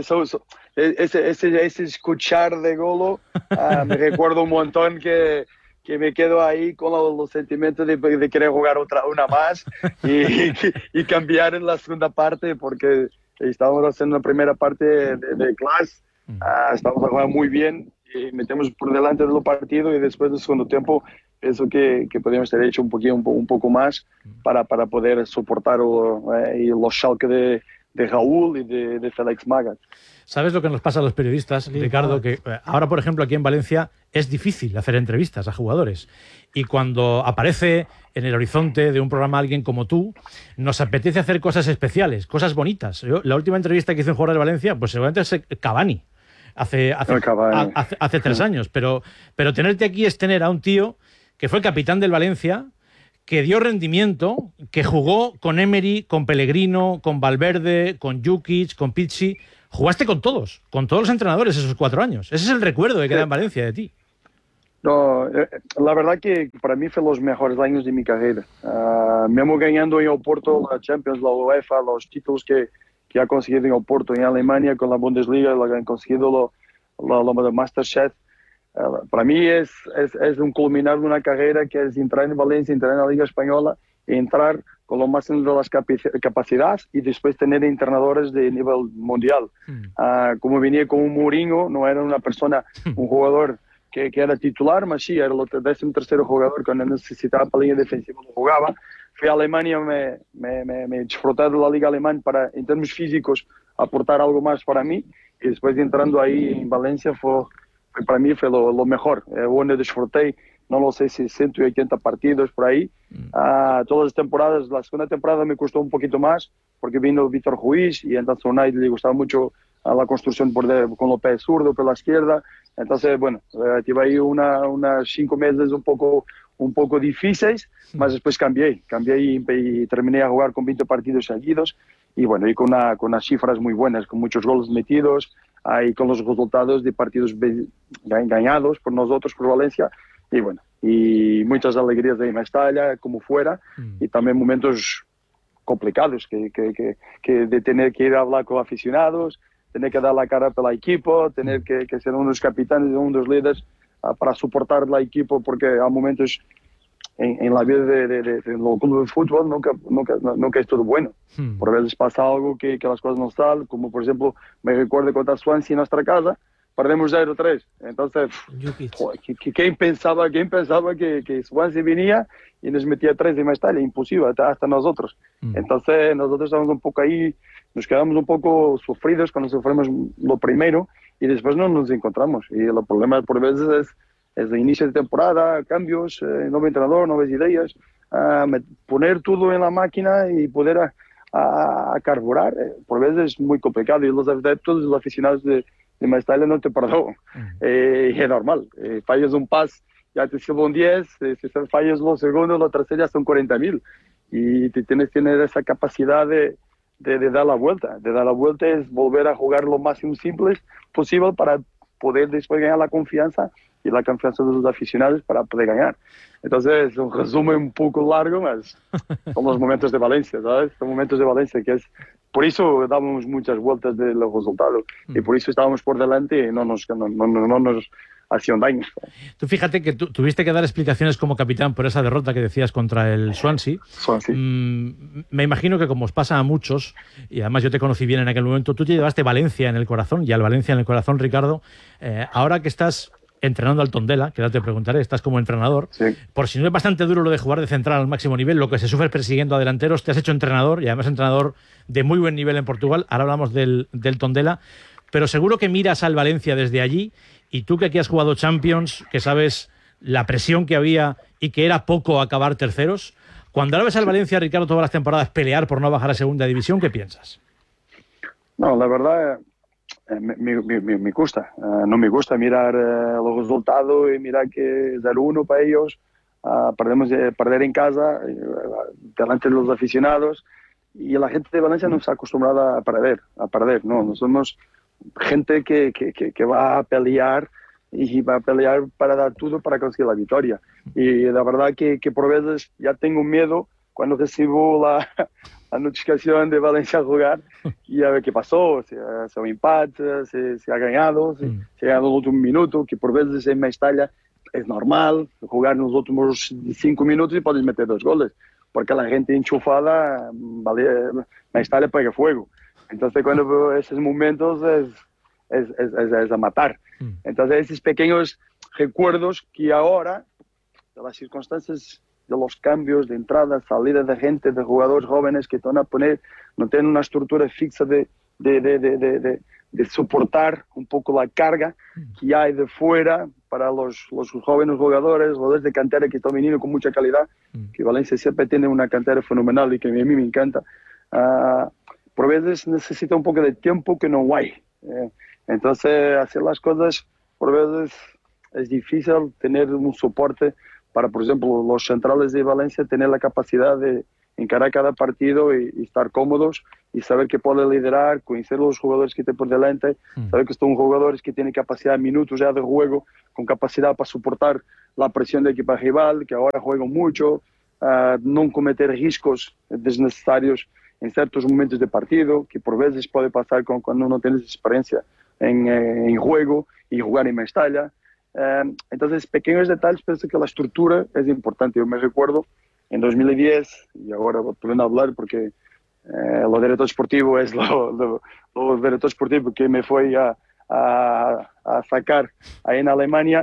ese escuchar de golo, me recuerdo un montón que me quedo ahí con los sentimientos de querer jugar una más y cambiar en la segunda parte, porque estábamos haciendo la primera parte de clase, estábamos jugando muy bien y metemos por delante del partido, y después del segundo tiempo pienso que podríamos haber hecho un poco más para poder soportar los Schalke de Raúl y de Félix Magath. ¿Sabes lo que nos pasa a los periodistas, Ricardo? Que ahora, por ejemplo, aquí en Valencia es difícil hacer entrevistas a jugadores. Y cuando aparece en el horizonte de un programa alguien como tú, nos apetece hacer cosas especiales, cosas bonitas. La última entrevista que hice en jugador de Valencia, pues seguramente es Cavani. Hace 3 años. Pero tenerte aquí es tener a un tío que fue capitán del Valencia, que dio rendimiento, que jugó con Emery, con Pellegrino, con Valverde, con Jukic, con Pizzi. Jugaste con todos los entrenadores esos 4 años. Ese es el recuerdo que queda en Valencia de ti. No, la verdad que para mí fue los mejores años de mi carrera. Mesmo ganando en Oporto la Champions, la UEFA, los títulos que ha conseguido en Oporto, en Alemania, con la Bundesliga, lo que han conseguido lo Masterchef. Para mí es un culminar de una carrera que es entrar en Valencia, entrar en la Liga Española, entrar con lo máximo de las capacidades y después tener entrenadores de nivel mundial. Como venía con un Mourinho, no era una persona, un jugador que era titular, mas sí, era el 13º jugador cuando necesitaba para la línea defensiva, lo jugaba. Fui a Alemania, me disfruté de la Liga Alemana para, en términos físicos, aportar algo más para mí, y después entrando ahí en Valencia para mí fue lo mejor, donde disfruté, no lo sé si 180 partidos por ahí, todas las temporadas. La segunda temporada me costó un poquito más, porque vino Víctor Ruiz, y entonces a Unai le gustaba mucho la construcción con los pies zurdos por la izquierda. Entonces, bueno, tuve ahí unas 5 meses un poco difíciles, mas después cambié y terminé a jugar con 20 partidos seguidos, y bueno, y con unas cifras muy buenas, con muchos goles metidos, ahí con los resultados de partidos ganados por nosotros, por Valencia, y bueno, y muchas alegrías de Mestalla, como fuera, y también momentos complicados, que de tener que ir a hablar con aficionados, tener que dar la cara para el equipo, tener que ser uno de los capitanes, uno de los líderes para soportar el equipo, porque hay momentos en la vida de los clubes de fútbol nunca es todo bueno. Por veces pasa algo que las cosas no salen, como por ejemplo, me recuerdo contra Swansea en nuestra casa, perdemos 0-3. Entonces, ¿quién pensaba que Swansea venía y nos metía 3 en Mestalla? Imposible, hasta nosotros. Entonces, nosotros estábamos un poco ahí, nos quedamos un poco sufridos cuando sufrimos lo primero, y después no nos encontramos. Y el problema por veces es el inicio de temporada, cambios, nuevo entrenador, nuevas ideas, poner todo en la máquina y poder a carburar. Por veces es muy complicado, y los adeptos, los aficionados de Mestalla no te perdonan. Es normal, fallas un pas, ya te sirve un 10, si fallas los segundos, los terceros ya son 40.000, y tienes que tener esa capacidad de de dar la vuelta. De dar la vuelta es volver a jugar lo máximo simple posible para poder después ganar la confianza y la confianza de los aficionados para poder ganar. Entonces, un resumen un poco largo, mas son los momentos de Valencia, ¿sabes? Son momentos de Valencia que es... Por eso damos muchas vueltas de los resultados y por eso estábamos por delante y no nos hacían daño. Tú fíjate que tuviste que dar explicaciones como capitán por esa derrota que decías contra el Swansea. Me imagino que como os pasa a muchos, y además yo te conocí bien en aquel momento, tú te llevaste Valencia en el corazón, y al Valencia en el corazón, Ricardo. Ahora que estás entrenando al Tondela, que ahora te preguntaré, estás como entrenador, por si no es bastante duro lo de jugar de central al máximo nivel, lo que se sufre persiguiendo a delanteros, te has hecho entrenador, y además entrenador de muy buen nivel en Portugal. Ahora hablamos del Tondela, pero seguro que miras al Valencia desde allí, y tú que aquí has jugado Champions, que sabes la presión que había y que era poco acabar terceros, cuando ahora ves al Valencia, Ricardo, todas las temporadas pelear por no bajar a segunda división, ¿qué piensas? No, la verdad... Me gusta, no me gusta mirar los resultados y mirar que 0-1 para ellos, perder en casa, delante de los aficionados, y la gente de Valencia no está acostumbrada a perder, no, no somos gente que va a pelear y va a pelear para dar todo para conseguir la victoria, y la verdad que por veces ya tengo miedo cuando recibo la notificación de Valencia a jugar y a ver qué pasó, si ha un empate, si ha ganado, si ha ganado en el último minuto, que por veces en Mestalla es normal jugar en los últimos 5 minutos y puedes meter 2 goles, porque la gente enchufada, Mestalla pega fuego. Entonces cuando veo esos momentos es a matar. Entonces esos pequeños recuerdos que ahora, de las circunstancias de los cambios de entrada, salida de gente, de jugadores jóvenes que van a poner, no tienen una estructura fixa de soportar un poco la carga que hay de fuera para los jóvenes jugadores de cantera que están viniendo con mucha calidad, que Valencia siempre tiene una cantera fenomenal y que a mí me encanta. Por veces necesita un poco de tiempo que no hay. Entonces, hacer las cosas, por veces es difícil tener un soporte para, por ejemplo, los centrales de Valencia tener la capacidad de encarar cada partido y estar cómodos y saber que puede liderar, conocer los jugadores que tienen por delante, saber que son jugadores que tienen capacidad, minutos ya de juego, con capacidad para soportar la presión del equipo rival, que ahora juegan mucho, no cometer riscos desnecesarios en ciertos momentos de partido, que por veces puede pasar cuando no tienes experiencia en juego y jugar en Mestalla. Entonces, pequeños detalles, pienso que la estructura es importante. Yo me recuerdo en 2010, y ahora voy a hablar porque lo director esportivo es lo director esportivo que me fue a sacar ahí en Alemania.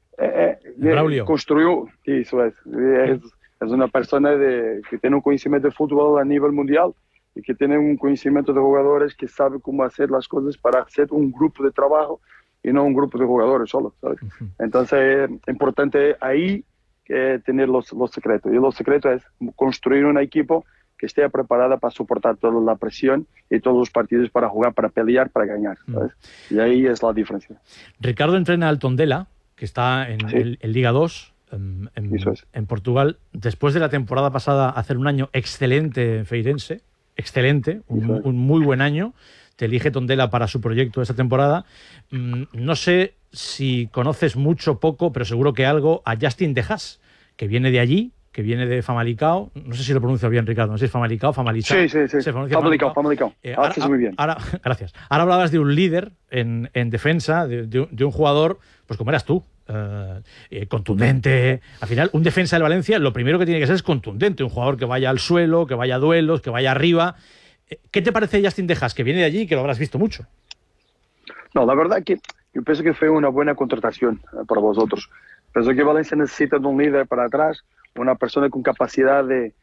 Construyó, eso es una persona que tiene un conocimiento de fútbol a nivel mundial y que tiene un conocimiento de jugadores que sabe cómo hacer las cosas para hacer un grupo de trabajo y no un grupo de jugadores solo, ¿sabes? Entonces, es importante ahí tener los secretos. Y los secretos es construir un equipo que esté preparada para soportar toda la presión y todos los partidos para jugar, para pelear, para ganar, ¿sabes? Y ahí es la diferencia. Ricardo entrena al Tondela, que está en Liga 2, en Portugal. Después de la temporada pasada, hacer un año excelente en Feirense, excelente, un muy buen año. Te elige Tondela para su proyecto de esta temporada. No sé si conoces mucho o poco, pero seguro que algo, a Justin De Haas, que viene de allí, que viene de Famalicão. No sé si lo pronuncio bien, Ricardo. No sé si es Famalicão, Famalicão. Sí. Famalicão. Haces muy bien. Gracias. Ahora hablabas de un líder en defensa, de un jugador, pues como eras tú. Contundente. Al final, un defensa del Valencia, lo primero que tiene que ser es contundente. Un jugador que vaya al suelo, que vaya a duelos, que vaya arriba. ¿Qué te parece Justin De Haas, que viene de allí y que lo habrás visto mucho? No, la verdad que yo pienso que fue una buena contratación para vosotros. Pienso que Valencia necesita de un líder para atrás, una persona con capacidad de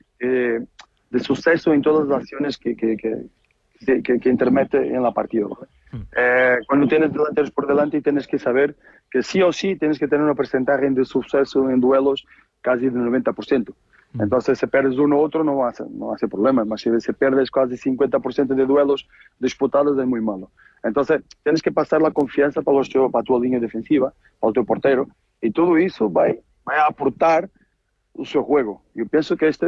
suceso en todas las acciones que intermete en la partida. Cuando tienes delanteros por delante, tienes que saber que sí o sí tienes que tener un porcentaje de suceso en duelos casi del 90%. Entonces, si pierdes uno u otro, no hace problema. Mas si pierdes casi 50% de duelos disputados, es muy malo. Entonces, tienes que pasar la confianza para tu línea defensiva, para tu portero, y todo eso va a aportar su juego. Yo pienso que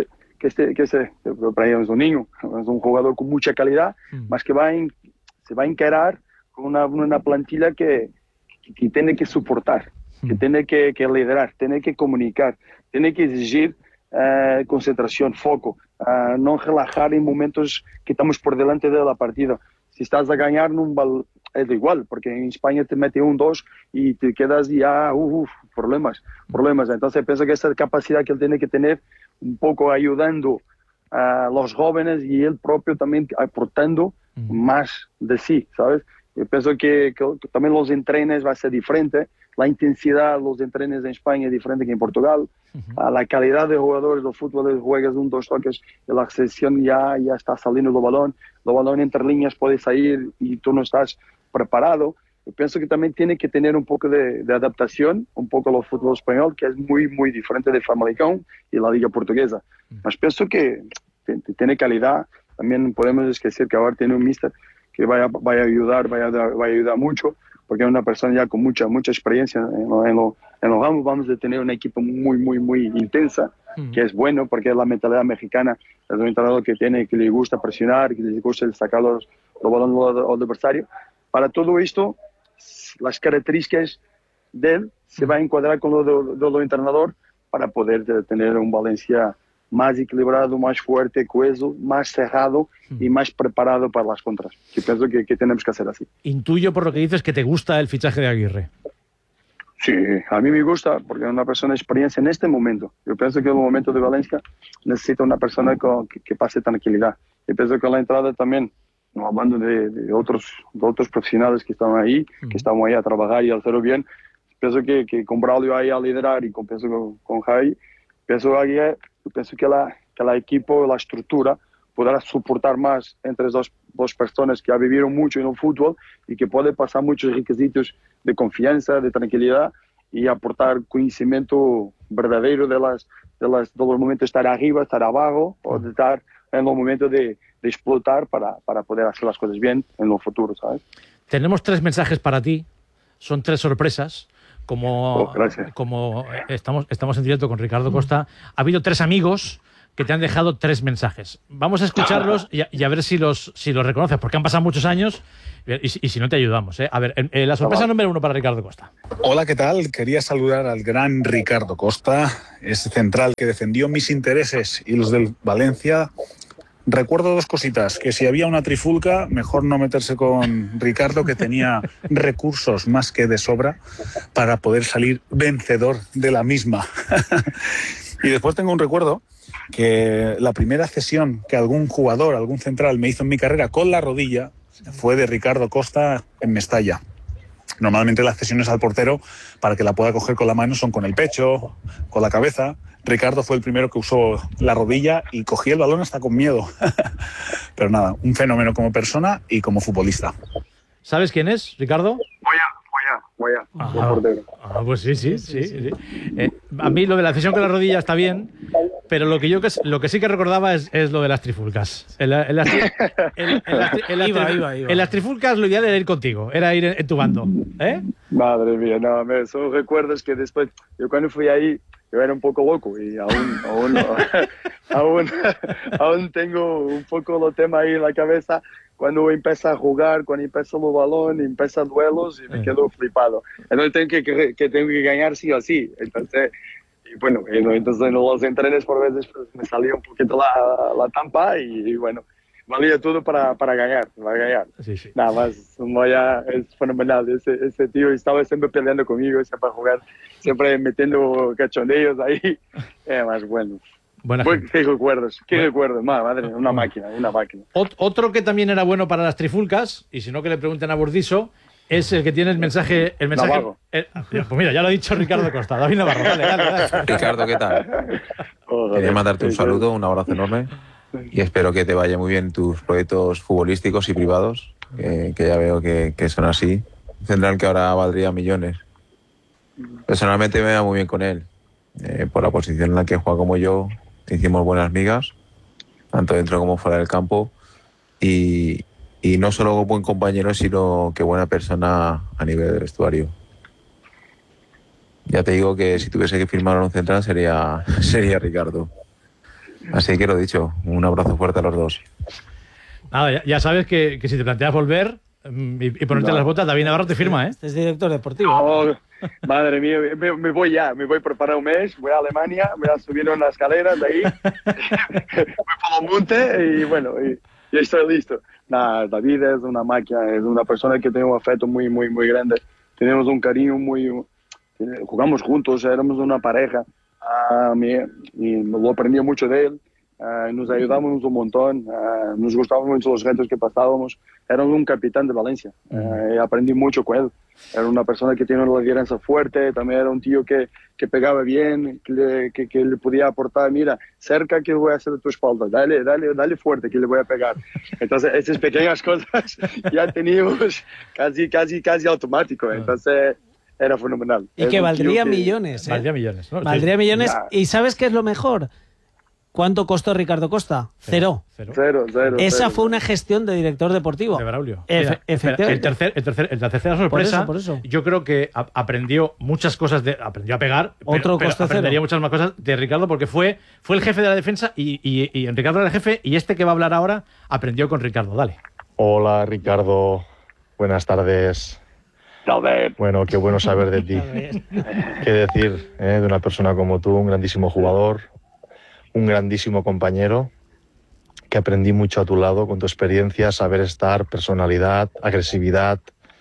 para ellos es un niño, es un jugador con mucha calidad, más que se va a encarar con una plantilla que tiene que soportar, que tiene que liderar, tiene que comunicar, tiene que exigir concentración, foco, no relajar en momentos que estamos por delante de la partida. Si estás a ganar es igual, porque en España te mete 1-2 y te quedas ya, problemas. Entonces pienso que esa capacidad que él tiene que tener, un poco ayudando a los jóvenes y él propio también aportando más de sí, ¿sabes? Yo pienso que también los entrenes va a ser diferente, la intensidad de los entrenes en España es diferente que en Portugal, la calidad de jugadores del fútbol, juegas 1-2 toques, la accesión ya está saliendo el balón entre líneas puede salir y tú no estás preparado. Yo pienso que también tiene que tener un poco de adaptación, un poco al fútbol español, que es muy, muy diferente de Famalicão y la liga portuguesa. Mas pienso que tiene calidad. También podemos esquecer que ahora tiene un míster que va a ayudar mucho, porque es una persona ya con mucha experiencia en los ramos. Vamos a tener una equipo muy, muy, muy intensa, que es bueno, porque la mentalidad mexicana es un entrenador que le gusta presionar, que le gusta sacar los balones al adversario. Para todo esto, las características de él se va a encuadrar con lo entrenador para poder tener un Valencia más equilibrado, más fuerte, coheso, más cerrado y más preparado para las contras. Yo pienso que tenemos que hacer así. Intuyo por lo que dices que te gusta el fichaje de Aguirre. Sí, a mí me gusta porque es una persona de experiencia en este momento. Yo pienso que en el momento de Valencia necesita una persona que pase tranquilidad. Yo pienso que la entrada también, no hablando de otros profesionales que están ahí, que estamos ahí a trabajar y a hacerlo bien, pienso que con Braulio ahí a liderar y pienso con Javi, pienso que el equipo, la estructura, podrá soportar más entre dos personas que han vivido mucho en el fútbol y que pueden pasar muchos requisitos de confianza, de tranquilidad y aportar conocimiento verdadero de los momentos de estar arriba, estar abajo o de estar en los momentos de explotar para poder hacer las cosas bien en el futuro, ¿sabes? Tenemos 3 mensajes para ti, son 3 sorpresas. Como estamos en directo con Ricardo Costa, ha habido 3 amigos que te han dejado 3 mensajes. Vamos a escucharlos y a ver si los reconoces, porque han pasado muchos años y si no te ayudamos. A ver, la sorpresa número 1 para Ricardo Costa. Hola, ¿qué tal? Quería saludar al gran Ricardo Costa, ese central que defendió mis intereses y los del Valencia. Recuerdo 2 cositas, que si había una trifulca, mejor no meterse con Ricardo, que tenía recursos más que de sobra para poder salir vencedor de la misma. Y después tengo un recuerdo, que la primera cesión que algún jugador, algún central me hizo en mi carrera con la rodilla fue de Ricardo Costa en Mestalla. Normalmente las cesiones al portero, para que la pueda coger con la mano, son con el pecho, con la cabeza. Ricardo fue el primero que usó la rodilla y cogí el balón hasta con miedo. Pero nada, un fenómeno como persona y como futbolista. ¿Sabes quién es, Ricardo? Moya. Pues sí. A mí lo de la cesión con la rodilla está bien, pero lo que sí que recordaba es lo de las trifulcas. En las trifulcas lo ideal era ir contigo, era ir en tu bando. Madre mía, no, son recuerdos que después, yo cuando fui ahí, yo era un poco loco y aún tengo un poco el tema ahí en la cabeza. Cuando empieza a jugar, cuando empieza el balón, empieza duelos y me quedo flipado. Entonces tengo que ganar sí o sí. Entonces en los entrenes por veces pues, me salía un poquito la tampa y bueno, valía todo para ganar. Sí. Nada más, Moya es fenomenal. Ese tío estaba siempre peleando conmigo, siempre a jugar, siempre metiendo cachondeos ahí. Más bueno. ¿Qué recuerdos? Madre, una máquina. Otro que también era bueno para las trifulcas, y si no que le pregunten a Burdiso, es el que tiene el mensaje. Pues mira, ya lo ha dicho Ricardo Costa. David Navarro, dale. Ricardo, ¿qué tal? Quería mandarte un saludo, un abrazo enorme y espero que te vaya muy bien tus proyectos futbolísticos y privados, que ya veo que son así. Un central que ahora valdría millones. Personalmente me va muy bien con él, por la posición en la que juega como yo. Hicimos buenas migas, tanto dentro como fuera del campo, y no solo buen compañero, sino que buena persona a nivel del vestuario. Ya te digo que si tuviese que firmar a un central sería Ricardo. Así que lo dicho, un abrazo fuerte a los dos. Nada, ya sabes que si te planteas volver y ponerte las botas, David Navarro te firma, ¿eh? Este es director deportivo. Oh, madre mía, me voy ya, me voy preparar un mes, voy a Alemania, voy a subir unas escaleras de ahí, voy por el monte y bueno, y estoy listo. Nah, David es una máquina, es una persona que tiene un afecto muy, muy, muy grande. Tenemos un cariño jugamos juntos, éramos una pareja, y lo aprendí mucho de él. Nos ayudamos un montón, nos gustaban mucho los retos que pasábamos. Era un capitán de Valencia, aprendí mucho con él. Era una persona que tiene una lideranza fuerte, también era un tío que pegaba bien, que le podía aportar, mira, cerca que voy a hacer de tu espalda, dale fuerte que le voy a pegar. Entonces, esas pequeñas cosas ya teníamos casi automático, entonces era fenomenal. Y que valdría millones, ¿eh? Valdría millones, ¿no? Valdría millones. Ya. ¿Y sabes qué es lo mejor? ¿Cuánto costó Ricardo Costa? Cero. Esa fue una gestión de director deportivo. De Braulio. Efectivamente. La tercera sorpresa, Por eso. yo creo que aprendió muchas cosas, aprendió a pegar, pero aprendería muchas más cosas de Ricardo porque fue el jefe de la defensa y Ricardo era el jefe y este que va a hablar ahora aprendió con Ricardo. Dale. Hola Ricardo, buenas tardes. Bueno, qué bueno saber de ti. Qué decir de una persona como tú, un grandísimo jugador, un grandísimo compañero, que aprendí mucho a tu lado con tu experiencia, saber estar, personalidad, agresividad.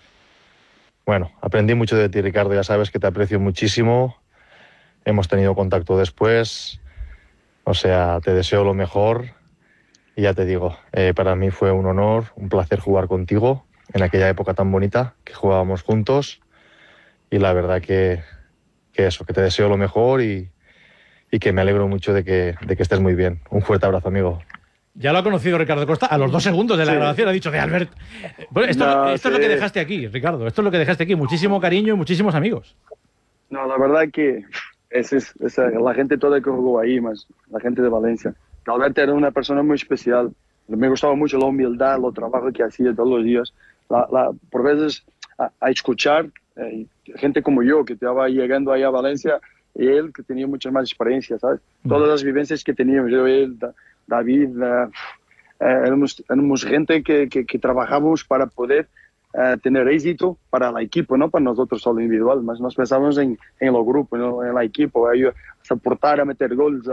Bueno, aprendí mucho de ti, Ricardo, ya sabes que te aprecio muchísimo. Hemos tenido contacto después, o sea, te deseo lo mejor. Y ya te digo, para mí fue un honor, un placer jugar contigo en aquella época tan bonita que jugábamos juntos. Y la verdad que eso, que te deseo lo mejor y que me alegro mucho de que estés muy bien. Un fuerte abrazo, amigo. Ya lo ha conocido Ricardo Costa a los 2 segundos de la grabación. Ha dicho de Albert. Bueno, esto es lo que dejaste aquí, Ricardo. Esto es lo que dejaste aquí. Muchísimo cariño y muchísimos amigos. No, la verdad que es la gente toda que jugó ahí, más la gente de Valencia. Albert era una persona muy especial. Me gustaba mucho la humildad, el trabajo que hacía todos los días. Por veces a escuchar gente como yo que estaba llegando ahí a Valencia y él que tenía mucha más experiencia, ¿sabes? Todas las vivencias que teníamos, yo, él, David, éramos gente que trabajábamos para poder tener éxito para el equipo, no para nosotros solo individual, mas nos pensábamos en el grupo, ¿no? En el equipo, a aportar, a meter goles,